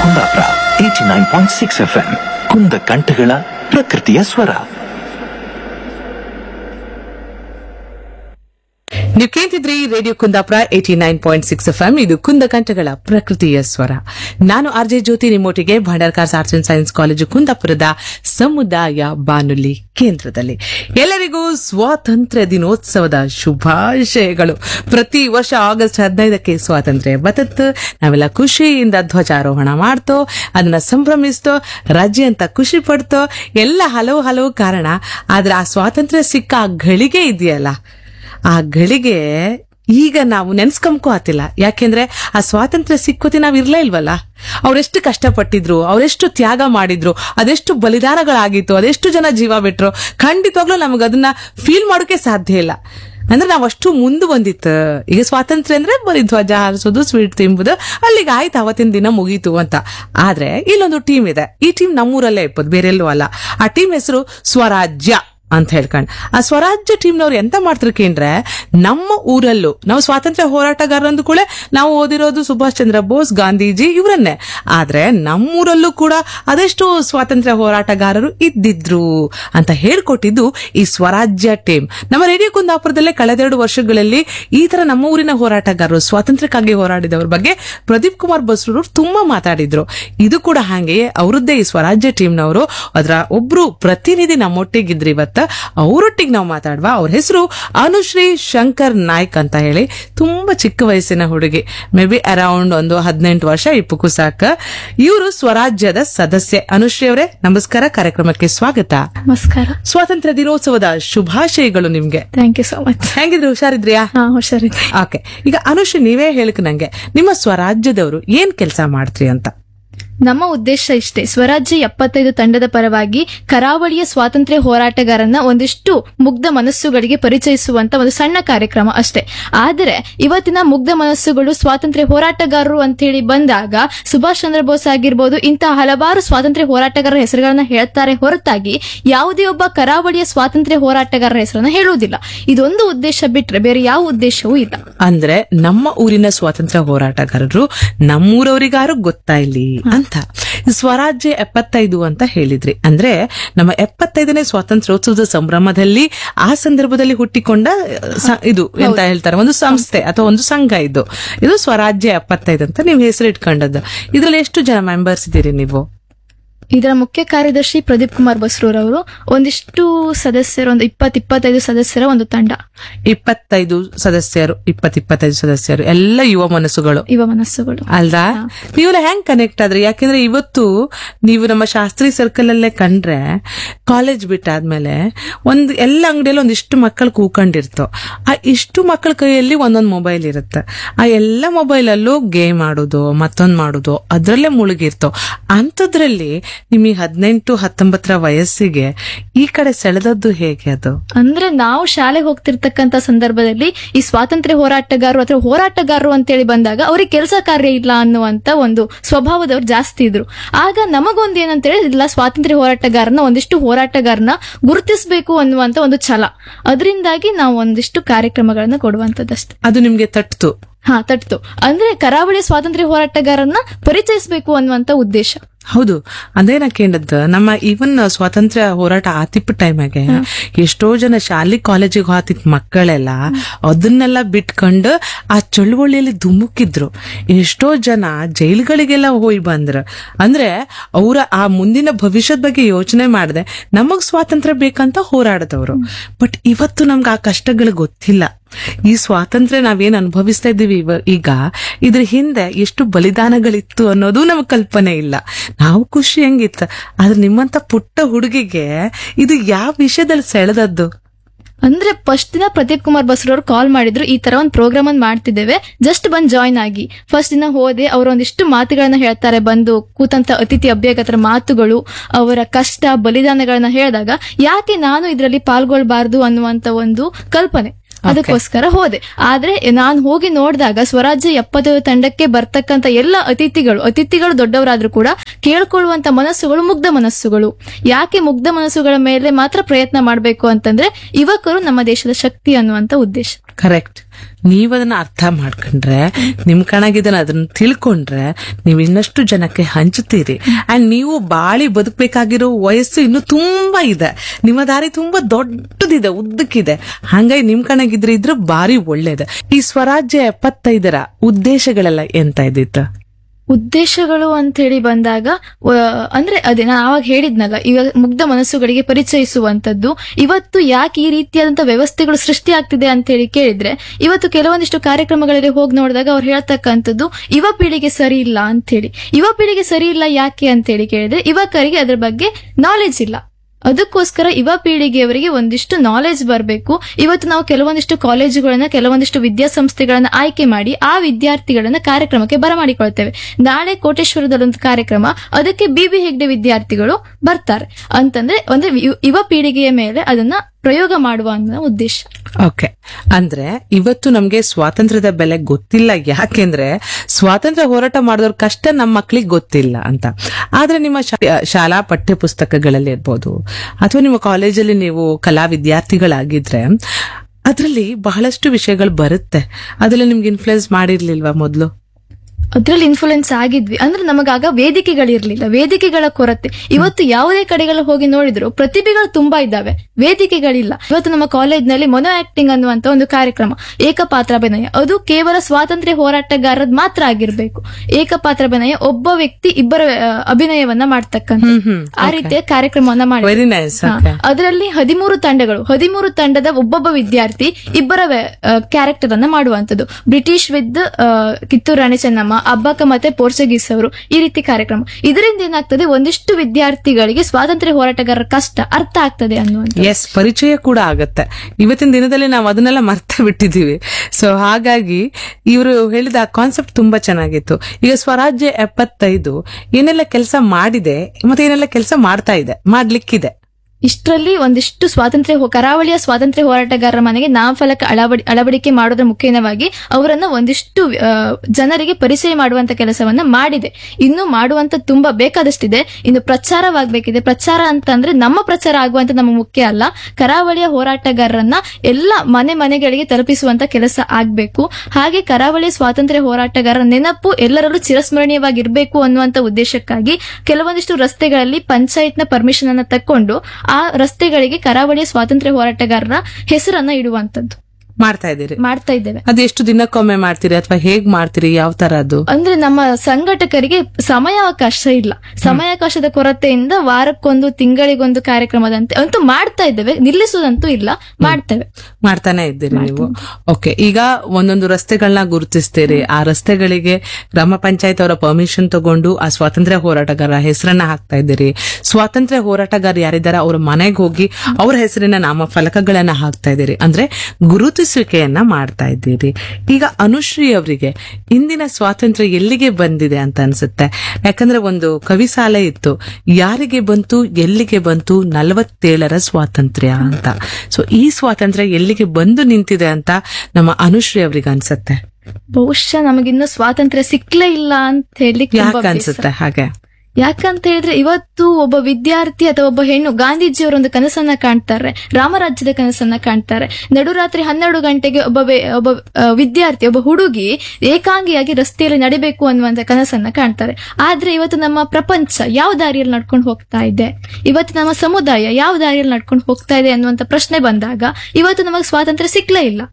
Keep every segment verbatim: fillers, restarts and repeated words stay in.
Kundapura eighty nine point six F M ಕುಂದ ಕಂಠಗಳ ಪ್ರಕೃತಿಯ ಸ್ವರ. ನೀವು ಕೇಳ್ತಿದ್ರಿ radio Kundapura eighty nine point six F M. ಇದು ಕುಂದ ಕಂಠಗಳ ಪ್ರಕೃತಿಯ ಸ್ವರ. ನಾನು R J Jyothi, ನಿಮ್ಮೊಟ್ಟಿಗೆ Bhandarkars arts and science college ಕುಂದಾಪುರದ ಸಮುದಾಯ ಬಾನುಲಿ ಕೇಂದ್ರದಲ್ಲಿ. ಎಲ್ಲರಿಗೂ ಸ್ವಾತಂತ್ರ್ಯ ದಿನೋತ್ಸವದ ಶುಭಾಶಯಗಳು. ಪ್ರತಿ ವರ್ಷ ಆಗಸ್ಟ್ ಹದಿನೈದಕ್ಕೆ ಸ್ವಾತಂತ್ರ್ಯ ಬತತ್ತು, ನಾವೆಲ್ಲ ಖುಷಿಯಿಂದ ಧ್ವಜಾರೋಹಣ ಮಾಡ್ತೋ, ಅದನ್ನ ಸಂಭ್ರಮಿಸ್ತೋ, ರಜೆ ಅಂತ ಖುಷಿ ಪಡ್ತೋ, ಎಲ್ಲ ಹಲವು ಹಲವು ಕಾರಣ. ಆದ್ರೆ ಆ ಸ್ವಾತಂತ್ರ್ಯ ಸಿಕ್ಕ ಆ ಘಳಿಗೆ ಇದೆಯಲ್ಲ, ಆ ಗಳಿಗೆ ಈಗ ನಾವು ನೆನ್ಸ್ಕೊಂಬಕೋ ಆತಿಲ್ಲ. ಯಾಕೆಂದ್ರೆ ಆ ಸ್ವಾತಂತ್ರ್ಯ ಸಿಕ್ಕೋತಿ ನಾವ್ ಇರ್ಲೇ ಇಲ್ವಲ್ಲ. ಅವರೆಷ್ಟು ಕಷ್ಟಪಟ್ಟಿದ್ರು, ಅವರೆಷ್ಟು ತ್ಯಾಗ ಮಾಡಿದ್ರು, ಅದೆಷ್ಟು ಬಲಿದಾನಗಳಾಗಿತ್ತು, ಅದೆಷ್ಟು ಜನ ಜೀವ ಬಿಟ್ರು. ಖಂಡಿತವಾಗ್ಲೂ ನಮಗ್ ಅದನ್ನ ಫೀಲ್ ಮಾಡೋಕೆ ಸಾಧ್ಯ ಇಲ್ಲ. ಅಂದ್ರೆ ನಾವ್ ಅಷ್ಟು ಮುಂದೆ ಬಂದಿತ್ತು. ಈಗ ಸ್ವಾತಂತ್ರ್ಯ ಅಂದ್ರೆ ಬರೀ ಧ್ವಜ ಹಾರಿಸೋದು, ಸ್ವೀಟ್ ತಿಂಬುದು, ಅಲ್ಲಿಗೆ ಆಯ್ತು, ಅವತ್ತಿನ ದಿನ ಮುಗೀತು ಅಂತ. ಆದ್ರೆ ಇಲ್ಲೊಂದು ಟೀಮ್ ಇದೆ. ಈ ಟೀಮ್ ನಮ್ಮೂರಲ್ಲೇ ಇಪ್ಪತ್ತು, ಬೇರೆ ಎಲ್ಲೂ ಅಲ್ಲ. ಆ ಟೀಮ್ ಹೆಸರು ಸ್ವರಾಜ್ಯ ಅಂತ ಹೇಳ್ಕೊಂಡ್. ಆ ಸ್ವರಾಜ್ಯ ಟೀಮ್ನವ್ರು ಎಂತ ಮಾಡ್ತಾರೆ ಕೇಂದ್ರೆ, ನಮ್ಮ ಊರಲ್ಲೂ ನಾವು ಸ್ವಾತಂತ್ರ್ಯ ಹೋರಾಟಗಾರರಂದು ಕೂಡ ನಾವು ಓದಿರೋದು ಸುಭಾಷ್ ಚಂದ್ರ ಬೋಸ್, ಗಾಂಧೀಜಿ ಇವರನ್ನೇ. ಆದ್ರೆ ನಮ್ಮೂರಲ್ಲೂ ಕೂಡ ಅದೆಷ್ಟು ಸ್ವಾತಂತ್ರ್ಯ ಹೋರಾಟಗಾರರು ಇದ್ದಿದ್ರು ಅಂತ ಹೇಳ್ಕೊಟ್ಟಿದ್ದು ಈ ಸ್ವರಾಜ್ಯ ಟೀಮ್. ನಮ್ಮ ರೇಡಿಯೋ ಕುಂದಾಪುರದಲ್ಲೇ ಕಳೆದೆರಡು ವರ್ಷಗಳಲ್ಲಿ ಈ ತರ ನಮ್ಮ ಊರಿನ ಹೋರಾಟಗಾರರು, ಸ್ವಾತಂತ್ರ್ಯಕ್ಕಾಗಿ ಹೋರಾಡಿದವರ ಬಗ್ಗೆ ಪ್ರದೀಪ್ ಕುಮಾರ್ ಬಸ್ರೂರು ತುಂಬಾ ಮಾತಾಡಿದ್ರು. ಇದು ಕೂಡ ಹಾಗೆಯೇ ಅವರದ್ದೇ ಈ ಸ್ವರಾಜ್ಯ ಟೀಮ್ನವರು. ಅದರ ಒಬ್ರು ಪ್ರತಿನಿಧಿ ನಮ್ಮೊಟ್ಟಿಗಿದ್ರಿ ಇವತ್ತು. ಅವರೊಟ್ಟಿಗೆ ನಾವು ಮಾತಾಡುವ. ಅವ್ರ ಹೆಸರು ಅನುಶ್ರೀ ಶಂಕರ್ ನಾಯ್ಕ್ ಅಂತ ಹೇಳಿ. ತುಂಬಾ ಚಿಕ್ಕ ವಯಸ್ಸಿನ ಹುಡುಗಿ, ಮೇ ಬಿ ಅರೌಂಡ್ ಒಂದು ಹದಿನೆಂಟು ವರ್ಷ ಇಪ್ಪಕ್ಕೂ ಸಾಕ. ಇವರು ಸ್ವರಾಜ್ಯದ ಸದಸ್ಯೆ. ಅನುಶ್ರೀ ಅವರೇ, ನಮಸ್ಕಾರ, ಕಾರ್ಯಕ್ರಮಕ್ಕೆ ಸ್ವಾಗತ. ನಮಸ್ಕಾರ. ಸ್ವಾತಂತ್ರ್ಯ ದಿನೋತ್ಸವದ ಶುಭಾಶಯಗಳು ನಿಮ್ಗೆ. Thank you so much. ಹೆಂಗಿದ್ರಿ, ಹುಷಾರಿದ್ರಿಯಾ? ಹಾ, ಹುಷಾರಿದ್ರಿ. ಓಕೆ, ಈಗ ಅನುಶ್ರೀ ನೀವೇ ಹೇಳಕ್ ನಂಗೆ, ನಿಮ್ಮ ಸ್ವರಾಜ್ಯದವರು ಏನ್ ಕೆಲಸ ಮಾಡ್ತ್ರಿ ಅಂತ. ನಮ್ಮ ಉದ್ದೇಶ ಇಷ್ಟೇ, ಸ್ವರಾಜ್ಯ ಎಪ್ಪತ್ತೈದು ತಂಡದ ಪರವಾಗಿ ಕರಾವಳಿಯ ಸ್ವಾತಂತ್ರ್ಯ ಹೋರಾಟಗಾರನ ಒಂದಿಷ್ಟು ಮುಗ್ಧ ಮನಸ್ಸುಗಳಿಗೆ ಪರಿಚಯಿಸುವಂತ ಒಂದು ಸಣ್ಣ ಕಾರ್ಯಕ್ರಮ ಅಷ್ಟೇ. ಆದರೆ ಇವತ್ತಿನ ಮುಗ್ಧ ಮನಸ್ಸುಗಳು ಸ್ವಾತಂತ್ರ್ಯ ಹೋರಾಟಗಾರರು ಅಂತ ಹೇಳಿ ಬಂದಾಗ ಸುಭಾಷ್ ಚಂದ್ರ ಬೋಸ್ ಆಗಿರ್ಬೋದು, ಇಂತಹ ಹಲವಾರು ಸ್ವಾತಂತ್ರ್ಯ ಹೋರಾಟಗಾರರ ಹೆಸರುಗಳನ್ನ ಹೇಳ್ತಾರೆ ಹೊರತಾಗಿ ಯಾವುದೇ ಒಬ್ಬ ಕರಾವಳಿಯ ಸ್ವಾತಂತ್ರ್ಯ ಹೋರಾಟಗಾರರ ಹೆಸರನ್ನ ಹೇಳುವುದಿಲ್ಲ. ಇದೊಂದು ಉದ್ದೇಶ ಬಿಟ್ರೆ ಬೇರೆ ಯಾವ ಉದ್ದೇಶವೂ ಇಲ್ಲ. ಅಂದ್ರೆ ನಮ್ಮ ಊರಿನ ಸ್ವಾತಂತ್ರ್ಯ ಹೋರಾಟಗಾರರು ನಮ್ಮೂರವರಿಗಾರು ಗೊತ್ತಾ ಇಲ್ಲಿ ಅಂತ. ಸ್ವರಾಜ್ಯ ಎಪ್ಪತ್ತೈದು ಅಂತ ಹೇಳಿದ್ರಿ. ಅಂದ್ರೆ ನಮ್ಮ ಎಪ್ಪತ್ತೈದನೇ ಸ್ವಾತಂತ್ರ್ಯೋತ್ಸವದ ಸಂಭ್ರಮದಲ್ಲಿ ಆ ಸಂದರ್ಭದಲ್ಲಿ ಹುಟ್ಟಿಕೊಂಡ ಇದು ಎಂತ ಹೇಳ್ತಾರೆ, ಒಂದು ಸಂಸ್ಥೆ ಅಥವಾ ಒಂದು ಸಂಘ. ಇದು ಇದು ಸ್ವರಾಜ್ಯ ಎಪ್ಪತ್ತೈದು ಅಂತ ನೀವು ಹೆಸರು ಇಟ್ಕೊಂಡದ್ದು. ಇದ್ರಲ್ಲಿ ಎಷ್ಟು ಜನ ಮೆಂಬರ್ಸ್ ಇದ್ದೀರಿ ನೀವು? ಇದರ ಮುಖ್ಯ ಕಾರ್ಯದರ್ಶಿ ಪ್ರದೀಪ್ ಕುಮಾರ್ ಬಸ್ರೂರ್ ಅವರು. ಒಂದಿಷ್ಟು ಸದಸ್ಯರು, ಒಂದು ಇಪ್ಪತ್ ಇಪ್ಪತ್ತೈದು ಸದಸ್ಯರ ಒಂದು ತಂಡ. ಇಪ್ಪತ್ತೈದು ಸದಸ್ಯರು, ಇಪ್ಪತ್ ಇಪ್ಪತ್ತೈದು ಸದಸ್ಯರು, ಎಲ್ಲ ಯುವ ಮನಸ್ಸುಗಳು. ಯುವ ಮನಸ್ಸುಗಳು ಅಲ್ದಾ? ನೀವೆಲ್ಲ ಹೆಂಗ್ ಕನೆಕ್ಟ್ ಆದ್ರಿ? ಯಾಕೆಂದ್ರೆ ಇವತ್ತು ನೀವು ನಮ್ಮ ಶಾಸ್ತ್ರಿ ಸರ್ಕಲ್ ಅಲ್ಲೇ ಕಂಡ್ರೆ, ಕಾಲೇಜ್ ಬಿಟ್ಟಾದ್ಮೇಲೆ ಒಂದ್ ಎಲ್ಲ ಅಂಗಡಿಯಲ್ಲಿ ಒಂದಿಷ್ಟು ಮಕ್ಕಳು ಕೂಕೊಂಡಿರ್ತೋ. ಆ ಇಷ್ಟು ಮಕ್ಕಳ ಕೈಯಲ್ಲಿ ಒಂದೊಂದು ಮೊಬೈಲ್ ಇರುತ್ತೆ. ಆ ಎಲ್ಲ ಮೊಬೈಲ್ ಅಲ್ಲೂ ಗೇಮ್ ಆಡೋದು, ಮತ್ತೊಂದ್ ಮಾಡೋದು, ಅದ್ರಲ್ಲೇ ಮುಳುಗಿರ್ತೋ. ಅಂತದ್ರಲ್ಲಿ ನಿಮಗೆ ಹದಿನೆಂಟು ಹತ್ತೊಂಬತ್ತರ ವಯಸ್ಸಿಗೆ ಈ ಕಡೆ ಸೆಳೆದದ್ದು ಹೇಗೆ ಅದು? ಅಂದ್ರೆ ನಾವು ಶಾಲೆಗೆ ಹೋಗ್ತಿರ್ತಕ್ಕಂತ ಸಂದರ್ಭದಲ್ಲಿ ಈ ಸ್ವಾತಂತ್ರ್ಯ ಹೋರಾಟಗಾರರು ಅಥವಾ ಹೋರಾಟಗಾರರು ಅಂತೇಳಿ ಬಂದಾಗ ಅವ್ರಿಗೆ ಕೆಲಸ ಕಾರ್ಯ ಇಲ್ಲ ಅನ್ನುವಂತ ಒಂದು ಸ್ವಭಾವದವ್ರು ಜಾಸ್ತಿ ಇದ್ರು. ಆಗ ನಮಗೊಂದು ಏನಂತ ಹೇಳಿ, ಇಲ್ಲ ಸ್ವಾತಂತ್ರ್ಯ ಹೋರಾಟಗಾರನ ಒಂದಿಷ್ಟು ಹೋರಾಟಗಾರನ ಗುರುತಿಸಬೇಕು ಅನ್ನುವಂತ ಒಂದು ಛಲ. ಅದರಿಂದಾಗಿ ನಾವು ಒಂದಿಷ್ಟು ಕಾರ್ಯಕ್ರಮಗಳನ್ನ ಕೊಡುವಂತದ್ದಷ್ಟೇ. ಅದು ನಿಮ್ಗೆ ತಟ್ತು? ಹಾ, ತಟ್ತು. ಅಂದ್ರೆ ಕರಾವಳಿ ಸ್ವಾತಂತ್ರ್ಯ ಹೋರಾಟಗಾರನ್ನ ಪರಿಚಯಿಸಬೇಕು ಅನ್ನುವಂತ ಉದ್ದೇಶ. ಹೌದು, ಅದೇ ನಾ ಕೇಳದ್ದು. ನಮ್ಮ ಈವನ್ ಸ್ವಾತಂತ್ರ್ಯ ಹೋರಾಟ ಆತಿಪ್ಪ ಟೈಮಾಗೆ ಎಷ್ಟೋ ಜನ ಶಾಲೆ ಕಾಲೇಜಿಗೆ ಹೋತಿತ್ ಮಕ್ಕಳೆಲ್ಲ ಅದನ್ನೆಲ್ಲ ಬಿಟ್ಕೊಂಡು ಆ ಚಳುವಳಿಯಲ್ಲಿ ಧುಮುಕಿದ್ರು. ಎಷ್ಟೋ ಜನ ಜೈಲುಗಳಿಗೆಲ್ಲ ಹೋಗಿ ಬಂದ್ರ. ಅಂದ್ರೆ ಅವರ ಆ ಮುಂದಿನ ಭವಿಷ್ಯದ ಬಗ್ಗೆ ಯೋಚನೆ ಮಾಡದೆ ನಮಗ್ ಸ್ವಾತಂತ್ರ್ಯ ಬೇಕಂತ ಹೋರಾಡದವ್ರು. ಬಟ್ ಇವತ್ತು ನಮ್ಗೆ ಆ ಕಷ್ಟಗಳು ಗೊತ್ತಿಲ್ಲ. ಈ ಸ್ವಾತಂತ್ರ್ಯ ನಾವೇನ್ ಅನುಭವಿಸ್ತಾ ಇದ್ದೀವಿ ಈಗ, ಇದ್ರ ಹಿಂದೆ ಎಷ್ಟು ಬಲಿದಾನಗಳಿತ್ತು ಅನ್ನೋದು ನಮಗ್ ಕಲ್ಪನೆ ಇಲ್ಲ. ನಾವು ಖುಷಿ ಹೆಂಗಿತ್ತು. ಆದ್ರೆ ನಿಮ್ಮಂತ ಪುಟ್ಟ ಹುಡುಗಿಗೆ ಇದು ಯಾವ ವಿಷಯದಲ್ಲಿ ಸೆಳೆದದ್ದು? ಅಂದ್ರೆ ಫಸ್ಟ್ ದಿನ ಪ್ರದೀಪ್ ಕುಮಾರ್ ಬಸ್ರವ್ರು ಕಾಲ್ ಮಾಡಿದ್ರು, ಈ ತರ ಒಂದು ಪ್ರೋಗ್ರಾಮ್ ಅನ್ನು ಮಾಡ್ತಿದ್ದೇವೆ, ಜಸ್ಟ್ ಬಂದ್ ಜಾಯ್ನ್ ಆಗಿ. ಫಸ್ಟ್ ದಿನ ಹೋದೆ, ಅವರು ಒಂದಿಷ್ಟು ಮಾತುಗಳನ್ನ ಹೇಳ್ತಾರೆ. ಬಂದು ಕೂತಂತ ಅತಿಥಿ ಅಭ್ಯರ್ಥಿಗಳ ಮಾತುಗಳು, ಅವರ ಕಷ್ಟ ಬಲಿದಾನಗಳನ್ನ ಹೇಳಿದಾಗ ಯಾಕೆ ನಾನು ಇದರಲ್ಲಿ ಪಾಲ್ಗೊಳ್ಬಾರ್ದು ಅನ್ನುವಂತ ಒಂದು ಕಲ್ಪನೆ. ಅದಕ್ಕೋಸ್ಕರ ಹೋದೆ. ಆದ್ರೆ ನಾನು ಹೋಗಿ ನೋಡಿದಾಗ ಸ್ವರಾಜ್ಯ ಎಪ್ಪತ್ತೈದು ತಂಡಕ್ಕೆ ಬರ್ತಕ್ಕಂತ ಎಲ್ಲ ಅತಿಥಿಗಳು ಅತಿಥಿಗಳು ದೊಡ್ಡವರಾದ್ರೂ ಕೂಡ ಕೇಳ್ಕೊಳ್ಳುವಂತ ಮನಸ್ಸುಗಳು ಮುಗ್ಧ ಮನಸ್ಸುಗಳು. ಯಾಕೆ ಮುಗ್ಧ ಮನಸ್ಸುಗಳ ಮೇಲೆ ಮಾತ್ರ ಪ್ರಯತ್ನ ಮಾಡಬೇಕು ಅಂತಂದ್ರೆ ಯುವಕರು ನಮ್ಮ ದೇಶದ ಶಕ್ತಿ ಅನ್ನುವಂತ ಉದ್ದೇಶ. ಕರೆಕ್ಟ್. ನೀವ್ ಅದನ್ನ ಅರ್ಥ ಮಾಡ್ಕೊಂಡ್ರೆ, ನಿಮ್ ಕಣಗಿದನ್ನ ಅದನ್ನ ತಿಳ್ಕೊಂಡ್ರೆ ನೀವ್ ಇನ್ನಷ್ಟು ಜನಕ್ಕೆ ಹಂಚುತ್ತೀರಿ. ಅಂಡ್ ನೀವು ಬಾಳಿ ಬದುಕಬೇಕಾಗಿರೋ ವಯಸ್ಸು ಇನ್ನು ತುಂಬಾ ಇದೆ, ನಿಮ್ಮ ದಾರಿ ತುಂಬಾ ದೊಡ್ಡದಿದೆ, ಉದ್ದಕ್ಕಿದೆ. ಹಂಗಾಗಿ ನಿಮ್ ಕಣಗಿದ್ರೆ ಇದ್ರೆ ಬಾರಿ ಒಳ್ಳೇದು. ಈ ಸ್ವರಾಜ್ಯ ಎಪ್ಪತ್ತೈದರ ಉದ್ದೇಶಗಳೆಲ್ಲ ಎಂತ ಇದ್ದಿತ್ತು? ಉದ್ದೇಶಗಳು ಅಂತ ಹೇಳಿ ಬಂದಾಗ ಆ, ಅಂದ್ರೆ ಅದೇ ನಾನು ಆವಾಗ ಹೇಳಿದ್ನಲ್ಲ, ಇವಾಗ ಮುಗ್ಧ ಮನಸ್ಸುಗಳಿಗೆ ಪರಿಚಯಿಸುವಂತದ್ದು. ಇವತ್ತು ಯಾಕೆ ಈ ರೀತಿಯಾದಂತಹ ವ್ಯವಸ್ಥೆಗಳು ಸೃಷ್ಟಿ ಆಗ್ತಿದೆ ಅಂತ ಹೇಳಿ ಕೇಳಿದ್ರೆ, ಇವತ್ತು ಕೆಲವೊಂದಿಷ್ಟು ಕಾರ್ಯಕ್ರಮಗಳಲ್ಲಿ ಹೋಗಿ ನೋಡಿದಾಗ ಅವ್ರು ಹೇಳ್ತಕ್ಕಂಥದ್ದು ಯುವ ಪೀಳಿಗೆ ಸರಿ ಇಲ್ಲ ಅಂತ ಹೇಳಿ. ಯುವ ಪೀಳಿಗೆ ಸರಿ ಇಲ್ಲ ಯಾಕೆ ಅಂತ ಹೇಳಿ ಕೇಳಿದ್ರೆ, ಯುವಕರಿಗೆ ಅದ್ರ ಬಗ್ಗೆ ನಾಲೆಜ್ ಇಲ್ಲ. ಅದಕ್ಕೋಸ್ಕರ ಯುವ ಪೀಳಿಗೆಯವರಿಗೆ ಒಂದಿಷ್ಟು ನಾಲೆಜ್ ಬರಬೇಕು. ಇವತ್ತು ನಾವು ಕೆಲವೊಂದಿಷ್ಟು ಕಾಲೇಜುಗಳನ್ನ, ಕೆಲವೊಂದಿಷ್ಟು ವಿದ್ಯಾಸಂಸ್ಥೆಗಳನ್ನ ಆಯ್ಕೆ ಮಾಡಿ ಆ ವಿದ್ಯಾರ್ಥಿಗಳನ್ನ ಕಾರ್ಯಕ್ರಮಕ್ಕೆ ಬರಮಾಡಿಕೊಳ್ತೇವೆ. ನಾಳೆ ಕೋಟೇಶ್ವರದಲ್ಲೊಂದು ಕಾರ್ಯಕ್ರಮ, ಅದಕ್ಕೆ ಬಿ ಬಿ ಹೆಗ್ಡೆ ವಿದ್ಯಾರ್ಥಿಗಳು ಬರ್ತಾರೆ ಅಂತಂದ್ರೆ ಒಂದು ಯುವ ಪೀಳಿಗೆಯ ಮೇಲೆ ಅದನ್ನ ಪ್ರಯೋಗ ಮಾಡುವ ಅನ್ನೋ ಉದ್ದೇಶ. ಓಕೆ, ಅಂದ್ರೆ ಇವತ್ತು ನಮ್ಗೆ ಸ್ವಾತಂತ್ರ್ಯದ ಬೆಲೆ ಗೊತ್ತಿಲ್ಲ, ಯಾಕೆಂದ್ರೆ ಸ್ವಾತಂತ್ರ್ಯ ಹೋರಾಟ ಮಾಡಿದವ್ರ ಕಷ್ಟ ನಮ್ಮ ಮಕ್ಳಿಗೆ ಗೊತ್ತಿಲ್ಲ ಅಂತ. ಆದ್ರೆ ನಿಮ್ಮ ಶಾ- ಶಾಲಾ ಪಠ್ಯ ಪುಸ್ತಕಗಳಲ್ಲಿ ಇರ್ಬೋದು, ಅಥವಾ ನಿಮ್ಮ ಕಾಲೇಜಲ್ಲಿ ನೀವು ಕಲಾ ವಿದ್ಯಾರ್ಥಿಗಳಾಗಿದ್ರೆ ಅದ್ರಲ್ಲಿ ಬಹಳಷ್ಟು ವಿಷಯಗಳು ಬರುತ್ತೆ. ಅದ್ರಲ್ಲಿ ನಿಮ್ಗೆ ಇನ್ಫ್ಲುಯೆನ್ಸ್ ಮಾಡಿರ್ಲಿಲ್ವಾ ಮೊದಲು? ಅದ್ರಲ್ಲಿ ಇನ್ಫ್ಲುಯೆನ್ಸ್ ಆಗಿದ್ವಿ. ಅಂದ್ರೆ ನಮಗಾಗ ವೇದಿಕೆಗಳಿರ್ಲಿಲ್ಲ, ವೇದಿಕೆಗಳ ಕೊರತೆ. ಇವತ್ತು ಯಾವುದೇ ಕಡೆಗಳ ಹೋಗಿ ನೋಡಿದ್ರು ಪ್ರತಿಭೆಗಳು ತುಂಬಾ ಇದ್ದಾವೆ, ವೇದಿಕೆಗಳಿಲ್ಲ. ಇವತ್ತು ನಮ್ಮ ಕಾಲೇಜ್ನಲ್ಲಿ ಮೊನೋ ಆಕ್ಟಿಂಗ್ ಅನ್ನುವಂತ ಒಂದು ಕಾರ್ಯಕ್ರಮ, ಏಕಪಾತ್ರಾಭಿನಯ, ಅದು ಕೇವಲ ಸ್ವಾತಂತ್ರ್ಯ ಹೋರಾಟಗಾರದ್ ಮಾತ್ರ ಆಗಿರ್ಬೇಕು. ಏಕಪಾತ್ರಾಭಿನಯ, ಒಬ್ಬ ವ್ಯಕ್ತಿ ಇಬ್ಬರ ಆ, ಅಭಿನಯವನ್ನ ಮಾಡ್ತಕ್ಕಂಥ ಆ ರೀತಿಯ ಕಾರ್ಯಕ್ರಮವನ್ನ ವೆರಿ ಮಾಡಿ ನೈಸ್. ಅದರಲ್ಲಿ ಹದಿಮೂರು ತಂಡಗಳು, ಹದಿಮೂರು ತಂಡದ ಒಬ್ಬೊಬ್ಬ ವಿದ್ಯಾರ್ಥಿ ಇಬ್ಬರ ಕ್ಯಾರೆಕ್ಟರ್ ಅನ್ನ ಮಾಡುವಂತದ್ದು. ಬ್ರಿಟಿಷ್ ವಿತ್ ಕಿತ್ತೂರು ರಾಣಿ ಚೆನ್ನಮ್ಮ, ಅಬ್ಬಕ್ಕ ಮತ್ತೆ ಪೋರ್ಚುಗೀಸ್ ಅವರು, ಈ ರೀತಿ ಕಾರ್ಯಕ್ರಮ. ಇದರಿಂದ ಏನಾಗ್ತದೆ, ಒಂದಿಷ್ಟು ವಿದ್ಯಾರ್ಥಿಗಳಿಗೆ ಸ್ವಾತಂತ್ರ್ಯ ಹೋರಾಟಗಾರರ ಕಷ್ಟ ಅರ್ಥ ಆಗ್ತದೆ ಅನ್ನುವಂಥ. ಎಸ್, ಪರಿಚಯ ಕೂಡ ಆಗತ್ತೆ. ಇವತ್ತಿನ ದಿನದಲ್ಲಿ ನಾವು ಅದನ್ನೆಲ್ಲ ಮರ್ತ ಬಿಟ್ಟಿದೀವಿ. ಸೊ ಹಾಗಾಗಿ ಇವರು ಹೇಳಿದ ಕಾನ್ಸೆಪ್ಟ್ ತುಂಬಾ ಚೆನ್ನಾಗಿತ್ತು. ಈಗ ಸ್ವರಾಜ್ಯ ಎಪ್ಪತ್ತೈದು ಏನೆಲ್ಲ ಕೆಲಸ ಮಾಡಿದೆ ಮತ್ತೆ ಏನೆಲ್ಲ ಕೆಲಸ ಮಾಡ್ತಾ ಇದೆ, ಮಾಡ್ಲಿಕ್ಕಿದೆ. ಇಷ್ಟರಲ್ಲಿ ಒಂದಿಷ್ಟು ಸ್ವಾತಂತ್ರ್ಯ ಹೋ- ಕರಾವಳಿಯ ಸ್ವಾತಂತ್ರ್ಯ ಹೋರಾಟಗಾರರ ಮನೆಗೆ ನಾಮಫಲಕ ಅಳವಡಿ ಅಳವಡಿಕೆ ಮಾಡೋದ್ರ ಮುಖೇನವಾಗಿ ಅವರನ್ನ ಒಂದಿಷ್ಟು ಆ, ಜನರಿಗೆ ಪರಿಚಯ ಮಾಡುವಂತ ಕೆಲಸವನ್ನ ಮಾಡಿದೆ. ಇನ್ನು ಮಾಡುವಂತ ತುಂಬಾ ಬೇಕಾದಷ್ಟಿದೆ. ಇನ್ನು ಪ್ರಚಾರವಾಗಬೇಕಿದೆ. ಪ್ರಚಾರ ಅಂತಂದ್ರೆ ನಮ್ಮ ಪ್ರಚಾರ ಆಗುವಂತ ನಮ್ಮ ಮುಖ್ಯ ಅಲ್ಲ, ಕರಾವಳಿಯ ಹೋರಾಟಗಾರರನ್ನ ಎಲ್ಲ ಮನೆ ಮನೆಗಳಿಗೆ ತಲುಪಿಸುವಂತ ಕೆಲಸ ಆಗ್ಬೇಕು. ಹಾಗೆ ಕರಾವಳಿಯ ಸ್ವಾತಂತ್ರ್ಯ ಹೋರಾಟಗಾರರ ನೆನಪು ಎಲ್ಲರಲ್ಲೂ ಚಿರಸ್ಮರಣೀಯವಾಗಿರ್ಬೇಕು ಅನ್ನುವಂತ ಉದ್ದೇಶಕ್ಕಾಗಿ ಕೆಲವೊಂದಿಷ್ಟು ರಸ್ತೆಗಳಲ್ಲಿ ಪಂಚಾಯತ್ನ ಪರ್ಮಿಷನ್ ಅನ್ನ ತಕ್ಕೊಂಡು ಆ ರಸ್ತೆಗಳಿಗೆ ಕರಾವಳಿಯ ಸ್ವಾತಂತ್ರ್ಯ ಹೋರಾಟಗಾರರ ಹೆಸರನ್ನ ಇಡುವಂತದ್ದು ಮಾಡ್ತಾ ಇದ್ದೀರಿ. ಮಾಡ್ತಾ ಇದ್ದೇವೆ. ಅದು ಎಷ್ಟು ದಿನಕ್ಕೊಮ್ಮೆ ಮಾಡ್ತೀರಿ ಅಥವಾ ಹೇಗ್ ಮಾಡ್ತೀರಿ, ಯಾವ ತರ ಅದು? ಅಂದ್ರೆ ನಮ್ಮ ಸಂಘಟಕರಿಗೆ ಸಮಯಾವಕಾಶ ಇಲ್ಲ. ಸಮಯಾವಕಾಶದ ಕೊರತೆಯಿಂದ ವಾರಕ್ಕೊಂದು, ತಿಂಗಳಿಗೊಂದು ಕಾರ್ಯಕ್ರಮದಂತೆ ಅಂತೂ ಮಾಡ್ತಾ ಇದ್ದೇವೆ, ನಿಲ್ಲಿಸುವುದಂತೂ ಇಲ್ಲ, ಮಾಡ್ತೇವೆ. ಮಾಡ್ತಾನೆ ಇದ್ದೀರಿ ನೀವು. ಓಕೆ, ಈಗ ಒಂದೊಂದು ರಸ್ತೆಗಳನ್ನ ಗುರುತಿಸ್ತೀರಿ. ಆ ರಸ್ತೆಗಳಿಗೆ ಗ್ರಾಮ ಪಂಚಾಯತ್ ಅವರ ಪರ್ಮಿಷನ್ ತಗೊಂಡು ಆ ಸ್ವಾತಂತ್ರ್ಯ ಹೋರಾಟಗಾರರ ಹೆಸರನ್ನ ಹಾಕ್ತಾ ಇದ್ದೀರಿ. ಸ್ವಾತಂತ್ರ್ಯ ಹೋರಾಟಗಾರ ಯಾರಿದ್ದಾರೆ ಅವರ ಮನೆಗೆ ಹೋಗಿ ಅವರ ಹೆಸರಿನ ನಾಮ ಫಲಕಗಳನ್ನ ಹಾಕ್ತಾ ಇದ್ದೀರಿ. ಅಂದ್ರೆ ಗುರುತಿಸುವಿಕೆಯನ್ನ ಮಾಡ್ತಾ ಇದ್ದೀರಿ. ಈಗ ಅನುಶ್ರೀ ಅವರಿಗೆ ಇಂದಿನ ಸ್ವಾತಂತ್ರ್ಯ ಎಲ್ಲಿಗೆ ಬಂದಿದೆ ಅಂತ ಅನ್ಸುತ್ತೆ? ಯಾಕಂದ್ರೆ ಒಂದು ಕವಿಸಾಲೆ ಇತ್ತು, ಯಾರಿಗೆ ಬಂತು ಎಲ್ಲಿಗೆ ಬಂತು ನಲವತ್ತೇಳರ ಸ್ವಾತಂತ್ರ್ಯ ಅಂತ. ಸೊ ಈ ಸ್ವಾತಂತ್ರ್ಯ ಎಲ್ಲಿಗೆ ಬಂದು ನಿಂತಿದೆ ಅಂತ ನಮ್ಮ ಅನುಶ್ರೀ ಅವ್ರಿಗೆ ಅನ್ಸುತ್ತೆ? ಬಹುಶಃ ನಮಗಿನ್ನೂ ಸ್ವಾತಂತ್ರ್ಯ ಸಿಕ್ಲೇ ಇಲ್ಲ ಅಂತ ಹೇಳಿ ಯಾಕೆ ಅನ್ಸುತ್ತೆ ಹಾಗೆ? ಯಾಕಂತ ಹೇಳಿದ್ರೆ ಇವತ್ತು ಒಬ್ಬ ವಿದ್ಯಾರ್ಥಿ ಅಥವಾ ಒಬ್ಬ ಹೆಣ್ಣು ಗಾಂಧೀಜಿಯವರೊಂದು ಕನಸನ್ನ ಕಾಣ್ತಾರೆ, ರಾಮರಾಜ್ಯದ ಕನಸನ್ನ ಕಾಣ್ತಾರೆ. ನಡುರಾತ್ರಿ ಹನ್ನೆರಡು ಗಂಟೆಗೆ ಒಬ್ಬ ವೇ- ಒಬ್ಬ ಆ, ವಿದ್ಯಾರ್ಥಿ, ಒಬ್ಬ ಹುಡುಗಿ ಏಕಾಂಗಿಯಾಗಿ ರಸ್ತೆಯಲ್ಲಿ ನಡಿಬೇಕು ಅನ್ನುವಂತ ಕನಸನ್ನ ಕಾಣ್ತಾರೆ. ಆದ್ರೆ ಇವತ್ತು ನಮ್ಮ ಪ್ರಪಂಚ ಯಾವ ದಾರಿಯಲ್ಲಿ ನಡ್ಕೊಂಡು ಹೋಗ್ತಾ ಇದೆ, ಇವತ್ತು ನಮ್ಮ ಸಮುದಾಯ ಯಾವ ದಾರಿಯಲ್ಲಿ ನಡ್ಕೊಂಡು ಹೋಗ್ತಾ ಇದೆ ಅನ್ನುವಂತ ಪ್ರಶ್ನೆ ಬಂದಾಗ ಇವತ್ತು ನಮಗೆ ಸ್ವಾತಂತ್ರ್ಯ ಸಿಕ್ಲೇ ಇಲ್ಲ.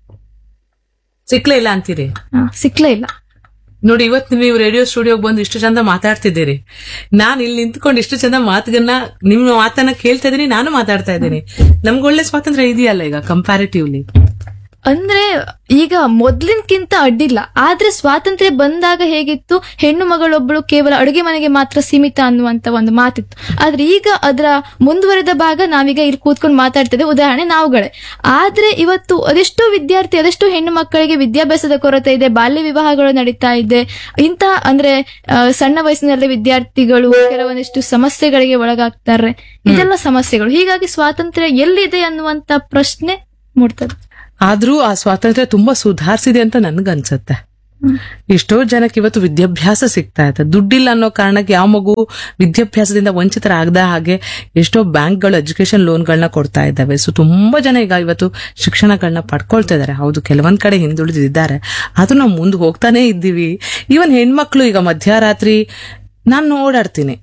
ಸಿಕ್ಲೇ ಇಲ್ಲ ಅಂತೀರಿ? ಆ, ಸಿಕ್ಲೇ ಇಲ್ಲ. ನೋಡಿ, ಇವತ್ತು ನೀವು ರೇಡಿಯೋ ಸ್ಟುಡಿಯೋಗೆ ಬಂದು ಇಷ್ಟು ಚಂದ ಮಾತಾಡ್ತಿದ್ದೀರಿ. ನಾನು ಇಲ್ಲಿ ನಿಂತ್ಕೊಂಡು ಇಷ್ಟು ಚಂದ ಮಾತುಗಳನ್ನ, ನಿಮ್ಮ ಮಾತನ್ನ ಕೇಳ್ತಾ ಇದೀನಿ, ನಾನು ಮಾತಾಡ್ತಾ ಇದ್ದೀನಿ. ನಮ್ಗೆ ಒಳ್ಳೆ ಸ್ವಾತಂತ್ರ್ಯ ಇದೆಯಲ್ಲ ಈಗ ಕಂಪ್ಯಾರಿಟಿವ್ಲಿ. ಅಂದ್ರೆ ಈಗ ಮೊದ್ಲಿನ್ಕಿಂತ ಅಡ್ಡಿಲ್ಲ. ಆದ್ರೆ ಸ್ವಾತಂತ್ರ್ಯ ಬಂದಾಗ ಹೇಗಿತ್ತು, ಹೆಣ್ಣು ಮಗಳೊಬ್ಬಳು ಕೇವಲ ಅಡುಗೆ ಮನೆಗೆ ಮಾತ್ರ ಸೀಮಿತ ಅನ್ನುವಂತ ಒಂದು ಮಾತಿತ್ತು. ಆದ್ರೆ ಈಗ ಅದರ ಮುಂದುವರೆದ ಭಾಗ ನಾವೀಗ ಇಲ್ಲಿ ಕೂತ್ಕೊಂಡು ಮಾತಾಡ್ತಿದ್ದೇವೆ, ಉದಾಹರಣೆ ನಾವುಗಳೇ. ಆದ್ರೆ ಇವತ್ತು ಅದೆಷ್ಟೋ ವಿದ್ಯಾರ್ಥಿ, ಅದೆಷ್ಟೋ ಹೆಣ್ಣು ಮಕ್ಕಳಿಗೆ ವಿದ್ಯಾಭ್ಯಾಸದ ಕೊರತೆ ಇದೆ, ಬಾಲ್ಯ ವಿವಾಹಗಳು ನಡೀತಾ ಇದೆ. ಇಂತಹ ಅಂದ್ರೆ ಆ, ಸಣ್ಣ ವಯಸ್ಸಿನಲ್ಲಿ ವಿದ್ಯಾರ್ಥಿಗಳು ಕೆಲವೊಂದಿಷ್ಟು ಸಮಸ್ಯೆಗಳಿಗೆ ಒಳಗಾಗ್ತಾರೆ. ಇದೆಲ್ಲ ಸಮಸ್ಯೆಗಳು. ಹೀಗಾಗಿ ಸ್ವಾತಂತ್ರ್ಯ ಎಲ್ಲಿದೆ ಅನ್ನುವಂತ ಪ್ರಶ್ನೆ ಮೂಡ್ತದೆ. ಆದ್ರೂ ಆ ಸ್ವಾತಂತ್ರ್ಯ ತುಂಬಾ ಸುಧಾರಿಸಿದೆ ಅಂತ ನನ್ಗನ್ಸತ್ತೆ. ಎಷ್ಟೋ ಜನಕ್ಕೆ ಇವತ್ತು ವಿದ್ಯಾಭ್ಯಾಸ ಸಿಗ್ತಾ ಇದೆ, ದುಡ್ಡಿಲ್ಲ ಅನ್ನೋ ಕಾರಣಕ್ಕೆ ಯಾವ ಮಗು ವಿದ್ಯಾಭ್ಯಾಸದಿಂದ ವಂಚಿತರಾಗದ ಹಾಗೆ ಎಷ್ಟೋ ಬ್ಯಾಂಕ್ಗಳು ಎಜುಕೇಶನ್ ಲೋನ್ಗಳನ್ನ ಕೊಡ್ತಾ ಇದ್ದಾವೆ. ಸೊ ತುಂಬಾ ಜನ ಈಗ ಇವತ್ತು ಶಿಕ್ಷಣಗಳನ್ನ ಪಡ್ಕೊಳ್ತಾ ಇದಾರೆ. ಹೌದು, ಕೆಲವೊಂದ್ ಕಡೆ ಹಿಂದುಳಿದಿದ್ದಾರೆ, ಆದ್ರೂ ನಾವು ಮುಂದೆ ಹೋಗ್ತಾನೆ ಇದ್ದೀವಿ. ಈವನ್ ಹೆಣ್ಮಕ್ಳು ಈಗ ಮಧ್ಯರಾತ್ರಿ ನಾನು ಓಡಾಡ್ತೀನಿ.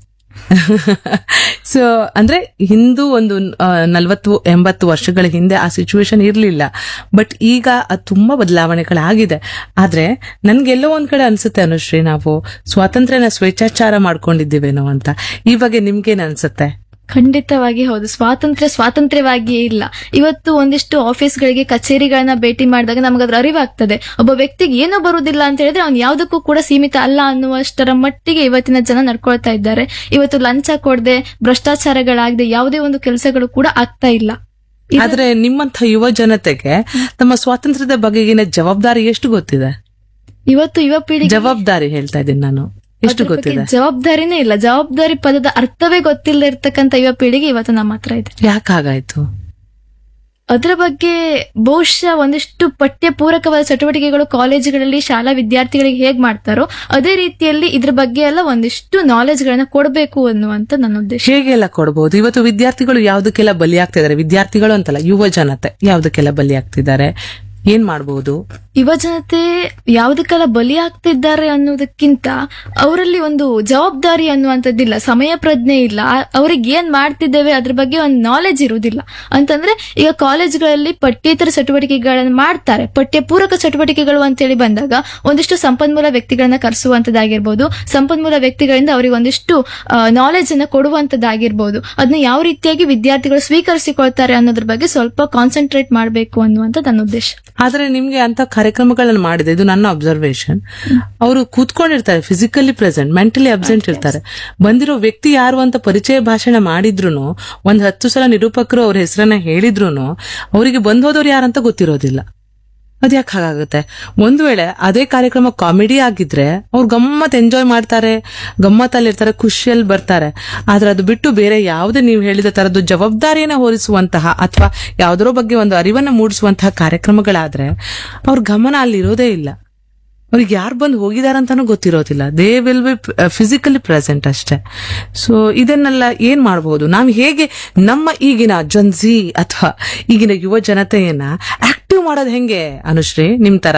ಸೊ ಅಂದ್ರೆ ಹಿಂದೂ ಒಂದು ನಲ್ವತ್ತು ಎಂಬತ್ತು ವರ್ಷಗಳ ಹಿಂದೆ ಆ ಸಿಚುವೇಶನ್ ಇರ್ಲಿಲ್ಲ, ಬಟ್ ಈಗ ಅದು ತುಂಬಾ ಬದಲಾವಣೆಗಳಾಗಿದೆ. ಆದ್ರೆ ನನ್ಗೆಲ್ಲೋ ಒಂದ್ ಕಡೆ ಅನ್ಸುತ್ತೆ ಅನುಶ್ರೀ, ನಾವು ಸ್ವಾತಂತ್ರ್ಯನ ಸ್ವೇಚ್ಛಾಚಾರ ಮಾಡ್ಕೊಂಡಿದ್ದೀವೇನೋ ಅಂತ. ಈ ಬಗ್ಗೆ ನಿಮ್ಗೇನ್ ಅನ್ಸುತ್ತೆ? ಖಂಡಿತವಾಗಿ ಹೌದು. ಸ್ವಾತಂತ್ರ್ಯ ಸ್ವಾತಂತ್ರ್ಯವಾಗಿಯೇ ಇಲ್ಲ. ಇವತ್ತು ಒಂದಿಷ್ಟು ಆಫೀಸ್ಗಳಿಗೆ ಕಚೇರಿಗಳನ್ನ ಭೇಟಿ ಮಾಡಿದಾಗ ನಮಗದ್ರ ಅರಿವಾಗ್ತದೆ, ಒಬ್ಬ ವ್ಯಕ್ತಿಗೆ ಏನೂ ಬರುವುದಿಲ್ಲ ಅಂತ ಹೇಳಿದ್ರೆ ಅವ್ನು ಯಾವುದಕ್ಕೂ ಕೂಡ ಸೀಮಿತ ಅಲ್ಲ ಅನ್ನುವಷ್ಟರ ಮಟ್ಟಿಗೆ ಇವತ್ತಿನ ಜನ ನಡ್ಕೊಳ್ತಾ ಇದ್ದಾರೆ. ಇವತ್ತು ಲಂಚ ಕೊಡದೆ, ಭ್ರಷ್ಟಾಚಾರಗಳಾಗದೆ ಯಾವುದೇ ಒಂದು ಕೆಲಸಗಳು ಕೂಡ ಆಗ್ತಾ ಇಲ್ಲ. ಆದ್ರೆ ನಿಮ್ಮಂತ ಯುವ ಜನತೆಗೆ ತಮ್ಮ ಸ್ವಾತಂತ್ರ್ಯದ ಬಗೆಗಿನ ಜವಾಬ್ದಾರಿ ಎಷ್ಟು ಗೊತ್ತಿದೆ? ಇವತ್ತು ಯುವ ಪೀಳಿಗೆ ಜವಾಬ್ದಾರಿ ಹೇಳ್ತಾ ಇದ್ದೀನಿ ನಾನು, ಎಷ್ಟು ಗೊತ್ತಿದೆ? ಜವಾಬ್ದಾರಿನೇ ಇಲ್ಲ. ಜವಾಬ್ದಾರಿ ಪದದ ಅರ್ಥವೇ ಗೊತ್ತಿಲ್ಲದೆ ಇರ್ತಕ್ಕಂಥ ಯುವ ಪೀಳಿಗೆ ಇವತ್ತು ನಮ್ಮ ಹತ್ರ ಇದೆ. ಯಾಕಾಗಾಯ್ತು? ಅದರ ಬಗ್ಗೆ ಬಹುಶಃ ಒಂದಿಷ್ಟು ಪಠ್ಯ ಪೂರಕವಾದ ಚಟುವಟಿಕೆಗಳು ಕಾಲೇಜುಗಳಲ್ಲಿ ಶಾಲಾ ವಿದ್ಯಾರ್ಥಿಗಳಿಗೆ ಹೇಗ್ ಮಾಡ್ತಾರೋ ಅದೇ ರೀತಿಯಲ್ಲಿ ಇದ್ರ ಬಗ್ಗೆ ಎಲ್ಲ ಒಂದಿಷ್ಟು ನಾಲೆಜ್ ಗಳನ್ನ ಕೊಡಬೇಕು ಅನ್ನುವಂತ ನನ್ನ ಉದ್ದೇಶ. ಹೇಗೆಲ್ಲ ಕೊಡಬಹುದು? ಇವತ್ತು ವಿದ್ಯಾರ್ಥಿಗಳು ಯಾವ್ದಕ್ಕೆಲ್ಲ ಬಲಿಯಾಗ್ತಿದ್ದಾರೆ? ವಿದ್ಯಾರ್ಥಿಗಳು ಅಂತಲ್ಲ, ಯುವ ಜನತೆ ಯಾವ್ದಕ್ಕೆಲ್ಲ ಬಲಿಯಾಗ್ತಿದ್ದಾರೆ? ಏನ್ ಮಾಡಬಹುದು? ಯುವ ಜನತೆ ಯಾವುದಕ್ಕೆಲ್ಲ ಬಲಿ ಆಗ್ತಿದ್ದಾರೆ ಅನ್ನೋದಕ್ಕಿಂತ ಅವರಲ್ಲಿ ಒಂದು ಜವಾಬ್ದಾರಿ ಅನ್ನುವಂಥದ್ದಿಲ್ಲ, ಸಮಯ ಪ್ರಜ್ಞೆ ಇಲ್ಲ, ಅವ್ರಿಗೆ ಏನ್ ಮಾಡ್ತಿದ್ದೇವೆ ಅದ್ರ ಬಗ್ಗೆ ಒಂದು ನಾಲೆಜ್ ಇರುವುದಿಲ್ಲ. ಅಂತಂದ್ರೆ ಈಗ ಕಾಲೇಜ್ಗಳಲ್ಲಿ ಪಠ್ಯೇತರ ಚಟುವಟಿಕೆಗಳನ್ನು ಮಾಡ್ತಾರೆ, ಪಠ್ಯ ಪೂರಕ ಚಟುವಟಿಕೆಗಳು ಅಂತೇಳಿ ಬಂದಾಗ ಒಂದಿಷ್ಟು ಸಂಪನ್ಮೂಲ ವ್ಯಕ್ತಿಗಳನ್ನ ಕರೆಸುವಂತದ್ದಾಗಿರ್ಬೋದು, ಸಂಪನ್ಮೂಲ ವ್ಯಕ್ತಿಗಳಿಂದ ಅವರಿಗೆ ಒಂದಿಷ್ಟು ನಾಲೆಜ್ ಅನ್ನ ಕೊಡುವಂತದ್ದಾಗಿರ್ಬೋದು, ಅದನ್ನ ಯಾವ ರೀತಿಯಾಗಿ ವಿದ್ಯಾರ್ಥಿಗಳು ಸ್ವೀಕರಿಸಿಕೊಳ್ತಾರೆ ಅನ್ನೋದ್ರ ಬಗ್ಗೆ ಸ್ವಲ್ಪ ಕಾನ್ಸಂಟ್ರೇಟ್ ಮಾಡಬೇಕು ಅನ್ನುವಂತ ನನ್ನ ಉದ್ದೇಶ. ಆದ್ರೆ ನಿಮ್ಗೆ ಅಂತ ಕಾರ್ಯಕ್ರಮಗಳನ್ನು ಮಾಡಿದೆ, ಇದು ನನ್ನ ಅಬ್ಸರ್ವೇಷನ್. ಅವರು ಕೂತ್ಕೊಂಡಿರ್ತಾರೆ, ಫಿಸಿಕಲಿ ಪ್ರೆಸೆಂಟ್, ಮೆಂಟಲಿ ಅಬ್ಸೆಂಟ್ ಇರ್ತಾರೆ. ಬಂದಿರೋ ವ್ಯಕ್ತಿ ಯಾರು ಅಂತ ಪರಿಚಯ ಭಾಷಣ ಮಾಡಿದ್ರು, ಒಂದ್ ಹತ್ತು ಸಲ ನಿರೂಪಕರು ಅವ್ರ ಹೆಸರನ್ನ ಹೇಳಿದ್ರು ಅವರಿಗೆ ಬಂದ್ ಹೋದವ್ರು ಯಾರಂತ ಗೊತ್ತಿರೋದಿಲ್ಲ. ಅದ್ಯಾಕೆ ಹಾಗಾಗುತ್ತೆ? ಒಂದು ವೇಳೆ ಅದೇ ಕಾರ್ಯಕ್ರಮ ಕಾಮಿಡಿ ಆಗಿದ್ರೆ ಅವ್ರು ಗಮ್ಮತ್ ಎಂಜಾಯ್ ಮಾಡ್ತಾರೆ, ಗಮ್ಮತ್ತಲ್ಲಿರ್ತಾರೆ, ಖುಷಿಯಲ್ಲಿ ಬರ್ತಾರೆ. ಆದ್ರೆ ಅದು ಬಿಟ್ಟು ಬೇರೆ ಯಾವುದೇ ನೀವು ಹೇಳಿದ ತರದ್ದು ಜವಾಬ್ದಾರಿಯನ್ನ ಹೊರಿಸುವಂತಹ ಅಥವಾ ಯಾವುದರೋ ಬಗ್ಗೆ ಒಂದು ಅರಿವನ್ನ ಮೂಡಿಸುವಂತಹ ಕಾರ್ಯಕ್ರಮಗಳಾದ್ರೆ ಅವ್ರ ಗಮನ ಅಲ್ಲಿರೋದೇ ಇಲ್ಲ. ಅವ್ರಿಗೆ ಯಾರು ಬಂದು ಹೋಗಿದಾರಂತಾನೂ ಗೊತ್ತಿರೋದಿಲ್ಲ. They will be physically present ಅಷ್ಟೇ. ಸೊ ಇದನ್ನೆಲ್ಲ ಏನ್ ಮಾಡಬಹುದು? ನಾವು ಹೇಗೆ ನಮ್ಮ ಈಗಿನ ಜನ್ಜಿ ಅಥವಾ ಈಗಿನ ಯುವ ಜನತೆಯನ್ನ ಆಕ್ಟಿವ್ ಮಾಡೋದು ಹೆಂಗೆ ಅನುಶ್ರೀ ನಿಮ್ ತರ?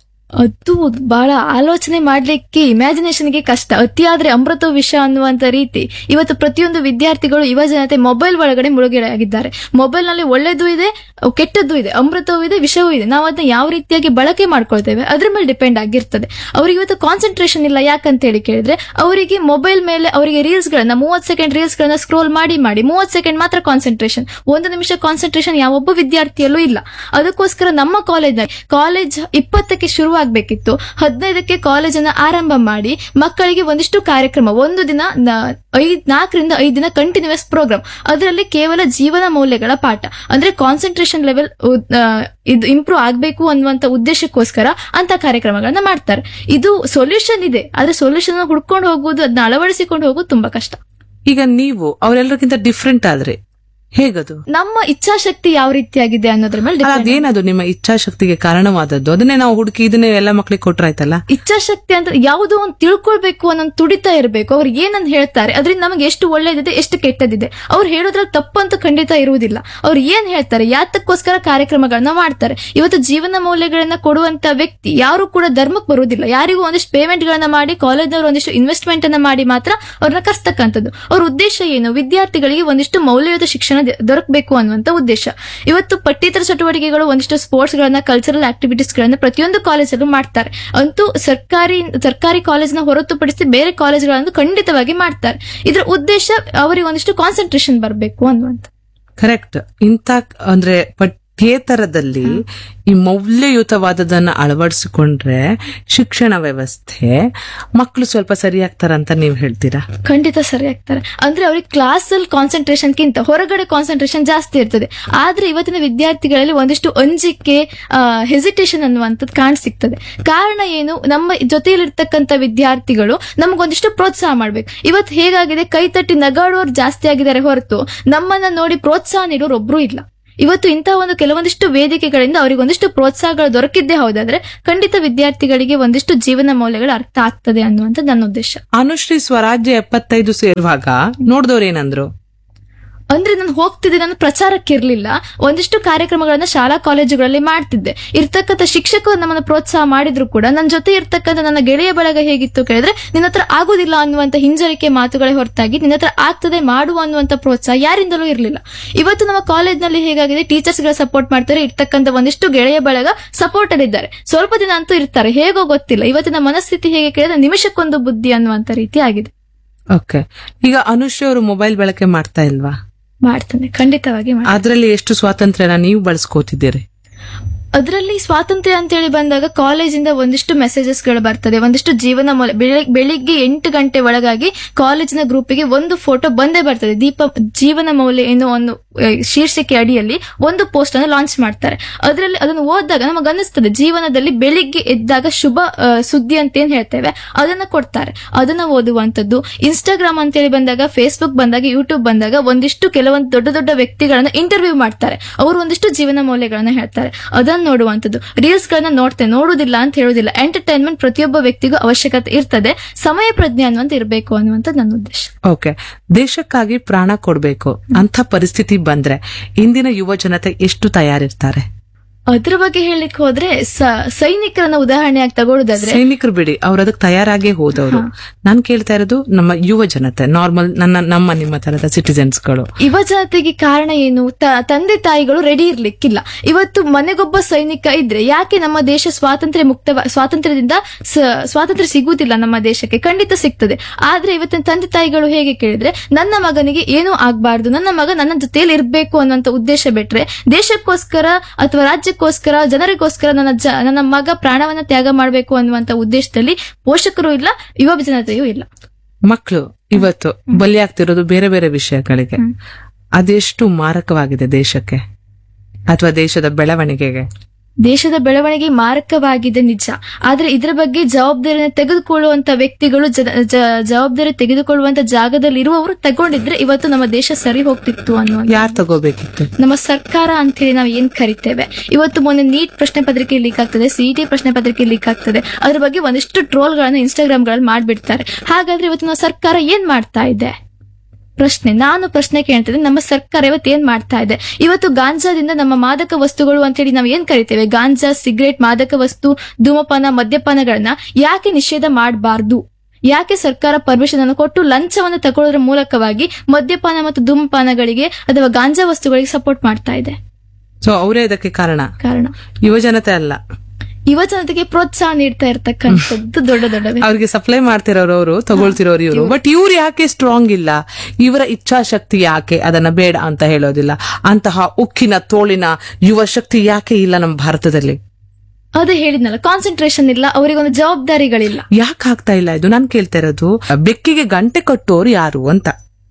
ಅದು ಬಹಳ ಆಲೋಚನೆ ಮಾಡ್ಲಿಕ್ಕೆ, ಇಮ್ಯಾಜಿನೇಷನ್ಗೆ ಕಷ್ಟ. ಅತಿಯಾದ್ರೆ ಅಮೃತ ವಿಷ ಅನ್ನುವಂತ ರೀತಿ ಇವತ್ತು ಪ್ರತಿಯೊಂದು ವಿದ್ಯಾರ್ಥಿಗಳು, ಯುವ ಜನತೆ ಮೊಬೈಲ್ ಒಳಗಡೆ ಮುಳುಗಡೆಯಾಗಿದ್ದಾರೆ. ಮೊಬೈಲ್ ನಲ್ಲಿ ಒಳ್ಳೇದು ಇದೆ, ಕೆಟ್ಟದ್ದು ಇದೆ, ಅಮೃತವೂ ಇದೆ, ವಿಷವೂ ಇದೆ. ನಾವು ಅದನ್ನ ಯಾವ ರೀತಿಯಾಗಿ ಬಳಕೆ ಮಾಡ್ಕೊಳ್ತೇವೆ ಅದ್ರ ಮೇಲೆ ಡಿಪೆಂಡ್ ಆಗಿರ್ತದೆ. ಅವ್ರಿಗೆ ಇವತ್ತು ಕಾನ್ಸಂಟ್ರೇಷನ್ ಇಲ್ಲ. ಯಾಕಂತ ಹೇಳಿ ಕೇಳಿದ್ರೆ ಅವರಿಗೆ ಮೊಬೈಲ್ ಮೇಲೆ ಅವರಿಗೆ ರೀಲ್ಸ್ ಗಳನ್ನ ಮೂವತ್ ಸೆಕೆಂಡ್ ರೀಲ್ಸ್ ಗಳನ್ನ ಸ್ಕ್ರೋಲ್ ಮಾಡಿ ಮಾಡಿ ಮೂವತ್ ಸೆಕೆಂಡ್ ಮಾತ್ರ ಕಾನ್ಸಂಟ್ರೇಷನ್, ಒಂದು ನಿಮಿಷ ಕಾನ್ಸಂಟ್ರೇಷನ್ ಯಾವೊಬ್ಬ ವಿದ್ಯಾರ್ಥಿಯಲ್ಲೂ ಇಲ್ಲ. ಅದಕ್ಕೋಸ್ಕರ ನಮ್ಮ ಕಾಲೇಜ್ ಕಾಲೇಜ್ ಇಪ್ಪತ್ತಕ್ಕೆ ಶುರು ಆಗ್ಬೇಕಿತ್ತು, ಹದಿನೈದಕ್ಕೆ ಕಾಲೇಜನ್ನ ಆರಂಭ ಮಾಡಿ ಮಕ್ಕಳಿಗೆ ಒಂದಿಷ್ಟು ಕಾರ್ಯಕ್ರಮ, ಒಂದು ದಿನ ಐದ್ ನಾಲ್ಕರಿಂದ ಐದು ದಿನ ಕಂಟಿನ್ಯೂಸ್ ಪ್ರೋಗ್ರಾಮ್, ಅದರಲ್ಲಿ ಕೇವಲ ಜೀವನ ಮೌಲ್ಯಗಳ ಪಾಠ, ಅಂದ್ರೆ ಕಾನ್ಸಂಟ್ರೇಷನ್ ಲೆವೆಲ್ ಇದು ಇಂಪ್ರೂವ್ ಆಗ್ಬೇಕು ಅನ್ನುವಂತ ಉದ್ದೇಶಕ್ಕೋಸ್ಕರ ಅಂತ ಕಾರ್ಯಕ್ರಮಗಳನ್ನ ಮಾಡ್ತಾರೆ. ಇದು ಸೊಲ್ಯೂಷನ್ ಇದೆ, ಆದ್ರೆ ಸೊಲ್ಯೂಷನ್ ಹುಡ್ಕೊಂಡು ಹೋಗುವುದು, ಅದನ್ನ ಅಳವಡಿಸಿಕೊಂಡು ಹೋಗುದು ತುಂಬಾ ಕಷ್ಟ. ಈಗ ನೀವು ಅವರೆಲ್ಲರಿಗಿಂತ ಡಿಫ್ರೆಂಟ್ ಆದ್ರೆ ಹೇಗದು? ನಮ್ಮ ಇಚ್ಛಾಶಕ್ತಿ ಯಾವ ರೀತಿಯಾಗಿದೆ ಅನ್ನೋದ್ರ ಮೇಲೆ. ಅದೇನದು ನಿಮ್ಮ ಇಚ್ಛಾಶಕ್ತಿಗೆ ಕಾರಣವಾದದ್ದು? ಅದನ್ನೇ ನಾವು ಹುಡುಕಿ ಇದನ್ನೇ ಎಲ್ಲ ಮಕ್ಳಿಗೆ ಕೊಟ್ರಾಯ್ತಲ್ಲ. ಇಚ್ಛಾಶಕ್ತಿ ಅಂತ ಯಾವುದೋ ಒಂದು ತಿಳ್ಕೊಳ್ಬೇಕು ಅನ್ನೋ ತುಡಿತಾ ಇರಬೇಕು. ಅವ್ರು ಏನಂತ ಹೇಳ್ತಾರೆ, ಅದ್ರಿಂದ ನಮಗೆ ಎಷ್ಟು ಒಳ್ಳೇದಿದೆ ಎಷ್ಟು ಕೆಟ್ಟದಿದೆ, ಅವ್ರು ಹೇಳೋದ್ರಲ್ಲಿ ತಪ್ಪಂತೂ ಖಂಡಿತ ಇರುವುದಿಲ್ಲ. ಅವ್ರು ಏನ್ ಹೇಳ್ತಾರೆ, ಯಾತಕ್ಕೋಸ್ಕರ ಕಾರ್ಯಕ್ರಮಗಳನ್ನ ಮಾಡ್ತಾರೆ. ಇವತ್ತು ಜೀವನ ಮೌಲ್ಯಗಳನ್ನ ಕೊಡುವಂತ ವ್ಯಕ್ತಿ ಯಾರು ಕೂಡ ಧರ್ಮಕ್ಕೆ ಬರುವುದಿಲ್ಲ. ಯಾರಿಗೂ ಒಂದಿಷ್ಟು ಪೇಮೆಂಟ್ ಗಳನ್ನ ಮಾಡಿ, ಕಾಲೇಜ್ನವರು ಒಂದಿಷ್ಟು ಇನ್ವೆಸ್ಟ್ಮೆಂಟ್ ಅನ್ನ ಮಾಡಿ ಮಾತ್ರ ಅವ್ರನ್ನ ಕರ್ತಕ್ಕಂಥದ್ದು. ಅವ್ರ ಉದ್ದೇಶ ಏನು? ವಿದ್ಯಾರ್ಥಿಗಳಿಗೆ ಒಂದಿಷ್ಟು ಮೌಲ್ಯಯುತ ಶಿಕ್ಷಣ ದೊರಕಬೇಕು ಅನ್ನುವಂತ ಉದ್ದೇಶ. ಇವತ್ತು ಪಠ್ಯೇತರ ಚಟುವಟಿಕೆಗಳು, ಒಂದಿಷ್ಟು ಸ್ಪೋರ್ಟ್ಸ್ ಗಳನ್ನ, ಕಲ್ಚರಲ್ ಆಕ್ಟಿವಿಟೀಸ್ ಗಳನ್ನ ಪ್ರತಿಯೊಂದು ಕಾಲೇಜಲ್ಲೂ ಮಾಡ್ತಾರೆ. ಅಂತೂ ಸರ್ಕಾರಿ ಸರ್ಕಾರಿ ಕಾಲೇಜ್ನ ಹೊರತುಪಡಿಸಿ ಬೇರೆ ಕಾಲೇಜ್ಗಳನ್ನು ಖಂಡಿತವಾಗಿ ಮಾಡ್ತಾರೆ. ಇದರ ಉದ್ದೇಶ ಅವರಿಗೆ ಒಂದಿಷ್ಟು ಕಾನ್ಸಂಟ್ರೇಷನ್ ಬರಬೇಕು ಅನ್ನುವಂತ. ಕರೆಕ್ಟ್. ಇಂಥ ಅಂದ್ರೆ ಪಠ್ಯೇತರದಲ್ಲಿ ಈ ಮೌಲ್ಯಯುತವಾದದನ್ನ ಅಳವಡಿಸಿಕೊಂಡ್ರೆ ಶಿಕ್ಷಣ ವ್ಯವಸ್ಥೆ, ಮಕ್ಕಳು ಸ್ವಲ್ಪ ಸರಿ ಆಗ್ತಾರಂತ ನೀವು ಹೇಳ್ತೀರಾ? ಖಂಡಿತ ಸರಿ ಆಗ್ತಾರೆ. ಅಂದ್ರೆ ಅವ್ರಿಗೆ ಕ್ಲಾಸ್ ಅಲ್ಲಿ ಕಾನ್ಸಂಟ್ರೇಷನ್ಗಿಂತ ಹೊರಗಡೆ ಕಾನ್ಸಂಟ್ರೇಷನ್ ಜಾಸ್ತಿ ಇರ್ತದೆ. ಆದ್ರೆ ಇವತ್ತಿನ ವಿದ್ಯಾರ್ಥಿಗಳಲ್ಲಿ ಒಂದಿಷ್ಟು ಅಂಜಿಕೆ, ಹೆಸಿಟೇಷನ್ ಅನ್ನುವಂಥದ್ದು ಕಾಣ ಸಿಗ್ತದೆ. ಕಾರಣ ಏನು? ನಮ್ಮ ಜೊತೆಯಲ್ಲಿರ್ತಕ್ಕಂಥ ವಿದ್ಯಾರ್ಥಿಗಳು ನಮಗೊಂದಿಷ್ಟು ಪ್ರೋತ್ಸಾಹ ಮಾಡ್ಬೇಕು. ಇವತ್ತು ಹೇಗಾಗಿದೆ, ಕೈ ತಟ್ಟಿ ನಗಾಡುವವರು ಜಾಸ್ತಿ ಆಗಿದ್ದಾರೆ ಹೊರತು ನಮ್ಮನ್ನ ನೋಡಿ ಪ್ರೋತ್ಸಾಹ ನೀಡೋರು ಒಬ್ರು ಇಲ್ಲ. ಇವತ್ತು ಇಂತಹ ಒಂದು ಕೆಲವೊಂದಿಷ್ಟು ವೇದಿಕೆಗಳಿಂದ ಅವರಿಗೆ ಒಂದಿಷ್ಟು ಪ್ರೋತ್ಸಾಹಗಳು ದೊರಕಿದ್ದೇ ಹೌದಾದ್ರೆ ಖಂಡಿತ ವಿದ್ಯಾರ್ಥಿಗಳಿಗೆ ಒಂದಿಷ್ಟು ಜೀವನ ಮೌಲ್ಯಗಳು ಅರ್ಥ ಆಗ್ತದೆ ಅನ್ನುವಂಥದ್ದು ನನ್ನ ಉದ್ದೇಶ. ಅನುಶ್ರೀ ಸ್ವರಾಜ್ಯ ಎಪ್ಪತ್ತೈದು ಸೇರುವಾಗ ನೋಡಿದವ್ರು ಏನಂದ್ರು? ಅಂದ್ರೆ ನಾನು ಹೋಗ್ತಿದ್ದೆ, ನಾನು ಪ್ರಚಾರಕ್ಕೆ ಇರ್ಲಿಲ್ಲ, ಒಂದಿಷ್ಟು ಕಾರ್ಯಕ್ರಮಗಳನ್ನ ಶಾಲಾ ಕಾಲೇಜುಗಳಲ್ಲಿ ಮಾಡ್ತಿದ್ದೆ. ಇರ್ತಕ್ಕಂಥ ಶಿಕ್ಷಕರು ನಮ್ಮನ್ನ ಪ್ರೋತ್ಸಾಹ ಮಾಡಿದ್ರು ಕೂಡ ನನ್ನ ಜೊತೆ ಇರ್ತಕ್ಕಂಥ ನನ್ನ ಗೆಳೆಯ ಬಳಗ ಹೇಗಿತ್ತು ಕೇಳಿದ್ರೆ, ನಿನ್ನ ಹತ್ರ ಆಗೋದಿಲ್ಲ ಅನ್ನುವಂತ ಹಿಂಜರಿಕೆ ಮಾತುಗಳೇ ಹೊರತಾಗಿ ನಿನ್ನ ಹತ್ರ ಆಗ್ತದೆ ಮಾಡುವ ಅನ್ನುವಂತ ಪ್ರೋತ್ಸಾಹ ಯಾರಿಂದಲೂ ಇರ್ಲಿಲ್ಲ. ಇವತ್ತು ನಮ್ಮ ಕಾಲೇಜ್ನಲ್ಲಿ ಹೇಗಾಗಿದೆ, ಟೀಚರ್ಸ್ ಗಳ ಸಪೋರ್ಟ್ ಮಾಡ್ತಾರೆ, ಇರ್ತಕ್ಕಂಥ ಒಂದಿಷ್ಟು ಗೆಳೆಯ ಬಳಗ ಸಪೋರ್ಟ್ ಅಲ್ಲಿ ಇದ್ದಾರೆ. ಸ್ವಲ್ಪ ದಿನ ಅಂತೂ ಇರ್ತಾರೆ, ಹೇಗೋ ಗೊತ್ತಿಲ್ಲ. ಇವತ್ತಿನ ಮನಸ್ಥಿತಿ ಹೇಗೆ ಕೇಳಿದ್ರೆ ನಿಮಿಷಕ್ಕೊಂದು ಬುದ್ಧಿ ಅನ್ನುವಂತ ರೀತಿ ಆಗಿದೆ. ಓಕೆ, ಈಗ ಅನುಶ್ರೀ ಅವರು ಮೊಬೈಲ್ ಬಳಕೆ ಮಾಡ್ತಾ ಇಲ್ವಾ? ಮಾಡ್ತಾನೆ, ಖಂಡಿತವಾಗಿ ಮಾಡ್ತಾನೆ. ಅದ್ರಲ್ಲಿ ಎಷ್ಟು ಸ್ವಾತಂತ್ರ್ಯನ ನೀವು ಬಳಸ್ಕೋತಿದ್ದೀರಿ? ಅದರಲ್ಲಿ ಸ್ವಾತಂತ್ರ್ಯ ಅಂತ ಹೇಳಿ ಬಂದಾಗ ಕಾಲೇಜಿಂದ ಒಂದಿಷ್ಟು ಮೆಸೇಜಸ್ ಗಳು ಬರ್ತದೆ, ಒಂದಿಷ್ಟು ಜೀವನ ಮೌಲ್ಯ. ಬೆಳಿಗ್ಗೆ ಎಂಟು ಗಂಟೆ ಒಳಗಾಗಿ ಕಾಲೇಜಿನ ಗ್ರೂಪಿಗೆ ಒಂದು ಫೋಟೋ ಬಂದೇ ಬರ್ತದೆ. ದೀಪ ಜೀವನ ಮೌಲ್ಯ ಏನೋ ಒಂದು ಶೀರ್ಷಿಕೆ ಅಡಿಯಲ್ಲಿ ಒಂದು ಪೋಸ್ಟ್ ಅನ್ನು ಲಾಂಚ್ ಮಾಡ್ತಾರೆ. ಅದರಲ್ಲಿ ಅದನ್ನು ಓದಿದಾಗ ನಮಗೆ ಅನ್ನಿಸ್ತದೆ, ಜೀವನದಲ್ಲಿ ಬೆಳಿಗ್ಗೆ ಎದ್ದಾಗ ಶುಭ ಸುದ್ದಿ ಅಂತ ಏನ್ ಹೇಳ್ತೇವೆ ಅದನ್ನ ಕೊಡ್ತಾರೆ, ಅದನ್ನ ಓದುವಂತದ್ದು. ಇನ್ಸ್ಟಾಗ್ರಾಮ್ ಅಂತ ಹೇಳಿ ಬಂದಾಗ, ಫೇಸ್ಬುಕ್ ಬಂದಾಗ, ಯೂಟ್ಯೂಬ್ ಬಂದಾಗ ಒಂದಿಷ್ಟು ಕೆಲವೊಂದು ದೊಡ್ಡ ದೊಡ್ಡ ವ್ಯಕ್ತಿಗಳನ್ನ ಇಂಟರ್ವ್ಯೂ ಮಾಡ್ತಾರೆ, ಅವರು ಒಂದಿಷ್ಟು ಜೀವನ ಮೌಲ್ಯಗಳನ್ನ ಹೇಳ್ತಾರೆ, ಅದನ್ನ ನೋಡುವಂತದ್ದು. ರೀಲ್ಸ್ ಗಳನ್ನ ನೋಡ್ತೇವೆ, ನೋಡುದಿಲ್ಲ ಅಂತ ಹೇಳುದಿಲ್ಲ. ಎಂಟರ್ಟೈನ್ಮೆಂಟ್ ಪ್ರತಿಯೊಬ್ಬ ವ್ಯಕ್ತಿಗೂ ಅವಶ್ಯಕತೆ ಇರ್ತದೆ, ಸಮಯ ಪ್ರಜ್ಞೆ ಅನ್ನುವಂತ ಇರಬೇಕು ಅನ್ನುವಂಥದ್ದು ನನ್ನ ಉದ್ದೇಶ. ಓಕೆ, ದೇಶಕ್ಕಾಗಿ ಪ್ರಾಣ ಕೊಡ್ಬೇಕು ಅಂತ ಪರಿಸ್ಥಿತಿ ಬಂದ್ರೆ ಇಂದಿನ ಯುವ ಜನತೆ ಎಷ್ಟು ತಯಾರಿರ್ತಾರೆ? ಅದ್ರ ಬಗ್ಗೆ ಹೇಳಿಕ್ ಹೋದ್ರೆ ಸೈನಿಕರನ್ನ ಉದಾಹರಣೆಯಾಗಿ ತಗೊಳ್ಳೋದಾದ್ರೆ, ಸೈನಿಕರು ಬಿಡಿ, ಅವ್ರ ಅದಕ್ಕೆ ತಯಾರಾಗೇ ಹೋದವರು. ನಾನ್ ಕೇಳ್ತಾ ಇರೋದು ನಮ್ಮ ಯುವ ಜನತೆ, ನಾರ್ಮಲ್ ನನ್ನ ನಮ್ಮ ನಿಮ್ಮ ತರದ ಸಿಟಿಸನ್ಸ್ ಗಳು. ಯುವ ಜನತೆಗೆ ಕಾರಣ ಏನು? ತಂದೆ ತಾಯಿಗಳು ರೆಡಿ ಇರ್ಲಿಕ್ಕಿಲ್ಲ. ಇವತ್ತು ಮನೆಗೊಬ್ಬ ಸೈನಿಕ ಇದ್ರೆ ಯಾಕೆ ನಮ್ಮ ದೇಶ ಸ್ವಾತಂತ್ರ್ಯ ಮುಕ್ತ ಸ್ವಾತಂತ್ರ್ಯದಿಂದ ಸ್ವಾತಂತ್ರ್ಯ ಸಿಗುವುದಿಲ್ಲ? ನಮ್ಮ ದೇಶಕ್ಕೆ ಖಂಡಿತ ಸಿಗ್ತದೆ. ಆದ್ರೆ ಇವತ್ತಿನ ತಂದೆ ತಾಯಿಗಳು ಹೇಗೆ ಕೇಳಿದ್ರೆ, ನನ್ನ ಮಗನಿಗೆ ಏನೂ ಆಗ್ಬಾರ್ದು, ನನ್ನ ಮಗ ನನ್ನ ಜೊತೆಯಲ್ಲಿ ಇರ್ಬೇಕು ಅನ್ನುವಂತ ಉದ್ದೇಶ ಬಿಟ್ರೆ, ದೇಶಕ್ಕೋಸ್ಕರ ಅಥವಾ ರಾಜ್ಯ ಗೋಸ್ಕರ ಜನರಿಗೋಸ್ಕರ ನನ್ನ ನನ್ನ ಮಗ ಪ್ರಾಣವನ್ನ ತ್ಯಾಗ ಮಾಡಬೇಕು ಅನ್ನುವಂತ ಉದ್ದೇಶದಲ್ಲಿ ಪೋಷಕರು ಇಲ್ಲ, ಯುವ ಜನತೆಯೂ ಇಲ್ಲ. ಮಕ್ಕಳು ಇವತ್ತು ಬಲಿಯಾಗ್ತಿರೋದು ಬೇರೆ ಬೇರೆ ವಿಷಯಗಳಿಗೆ. ಅದೆಷ್ಟು ಮಾರಕವಾಗಿದೆ ದೇಶಕ್ಕೆ ಅಥವಾ ದೇಶದ ಬೆಳವಣಿಗೆಗೆ? ದೇಶದ ಬೆಳವಣಿಗೆ ಮಾರಕವಾಗಿದೆ ನಿಜ. ಆದ್ರೆ ಇದರ ಬಗ್ಗೆ ಜವಾಬ್ದಾರಿಯನ್ನು ತೆಗೆದುಕೊಳ್ಳುವಂತ ವ್ಯಕ್ತಿಗಳು, ಜವಾಬ್ದಾರಿ ತೆಗೆದುಕೊಳ್ಳುವಂತ ಜಾಗದಲ್ಲಿ ಇರುವವರು ತಗೊಂಡಿದ್ರೆ ಇವತ್ತು ನಮ್ಮ ದೇಶ ಸರಿ ಹೋಗ್ತಿತ್ತು ಅನ್ನುವ. ಯಾರು ತಗೋಬೇಕಿತ್ತು? ನಮ್ಮ ಸರ್ಕಾರ ಅಂತ ಹೇಳಿ ನಾವು ಏನ್ ಕರಿತೇವೆ. ಇವತ್ತು ಮೊನ್ನೆ ನೀಟ್ ಪ್ರಶ್ನೆ ಪತ್ರಿಕೆ ಲೀಕ್ ಆಗ್ತದೆ, ಸಿಇಟಿ ಪ್ರಶ್ನೆ ಪತ್ರಿಕೆ ಲೀಕ್ ಆಗ್ತದೆ, ಅದ್ರ ಬಗ್ಗೆ ಒಂದಿಷ್ಟು ಟ್ರೋಲ್ ಗಳನ್ನ ಇನ್ಸ್ಟಾಗ್ರಾಮ್ ಗಳಲ್ಲಿ ಮಾಡ್ಬಿಡ್ತಾರೆ. ಹಾಗಾದ್ರೆ ಇವತ್ತು ನಮ್ಮ ಸರ್ಕಾರ ಏನ್ ಮಾಡ್ತಾ ಇದೆ? ಪ್ರಶ್ನೆ ನಾನು ಪ್ರಶ್ನೆ ಕೇಳ್ತಿದ್ದೆ, ನಮ್ಮ ಸರ್ಕಾರ ಇವತ್ತು ಏನ್ ಮಾಡ್ತಾ ಇದೆ? ಇವತ್ತು ಗಾಂಜಾದಿಂದ ನಮ್ಮ ಮಾದಕ ವಸ್ತುಗಳು ಅಂತ ಹೇಳಿ ನಾವು ಏನ್ ಕರಿತೇವೆ, ಗಾಂಜಾ, ಸಿಗರೇಟ್, ಮಾದಕ ವಸ್ತು, ಧೂಮಪಾನ, ಮದ್ಯಪಾನಗಳನ್ನ ಯಾಕೆ ನಿಷೇಧ ಮಾಡಬಾರ್ದು? ಯಾಕೆ ಸರ್ಕಾರ ಪರ್ಮಿಷನ್ ಅನ್ನು ಕೊಟ್ಟು ಲಂಚವನ್ನು ತಗೊಳ್ಳೋದ್ರ ಮೂಲಕವಾಗಿ ಮದ್ಯಪಾನ ಮತ್ತು ಧೂಮಪಾನಗಳಿಗೆ ಅಥವಾ ಗಾಂಜಾ ವಸ್ತುಗಳಿಗೆ ಸಪೋರ್ಟ್ ಮಾಡ್ತಾ ಇದೆ? ಸೊ ಅವರೇ ಇದಕ್ಕೆ ಕಾರಣ ಕಾರಣ ಯುವ ಜನತೆ ಅಲ್ಲ, ಯುವ ಜನತೆಗೆ ಪ್ರೋತ್ಸಾಹ ನೀಡ್ತಾ ಇರ್ತಕ್ಕಂಥದ್ದು ದೊಡ್ಡ ದೊಡ್ಡ ಅವ್ರಿಗೆ ಸಪ್ಲೈ ಮಾಡ್ತಿರೋರು ಅವರು, ತಗೊಳ್ತಿರೋರು ಇವರು. ಬಟ್ ಇವ್ರು ಯಾಕೆ ಸ್ಟ್ರಾಂಗ್ ಇಲ್ಲ? ಇವರ ಇಚ್ಛಾಶಕ್ತಿ ಯಾಕೆ ಅದನ್ನ ಬೇಡ ಅಂತ ಹೇಳೋದಿಲ್ಲ? ಅಂತಹ ಉಕ್ಕಿನ ತೋಳಿನ ಯುವ ಶಕ್ತಿ ಯಾಕೆ ಇಲ್ಲ ನಮ್ಮ ಭಾರತದಲ್ಲಿ? ಅದೇ ಹೇಳಿದ್ನಲ್ಲ, ಕಾನ್ಸಂಟ್ರೇಷನ್ ಇಲ್ಲ, ಅವರಿಗೊಂದು ಜವಾಬ್ದಾರಿಗಳಿಲ್ಲ. ಯಾಕೆ ಆಗ್ತಾ ಇಲ್ಲ ಇದು? ನಾನು ಕೇಳ್ತಾ ಇರೋದು, ಬೆಕ್ಕಿಗೆ ಗಂಟೆ ಕಟ್ಟೋರು ಯಾರು ಅಂತ.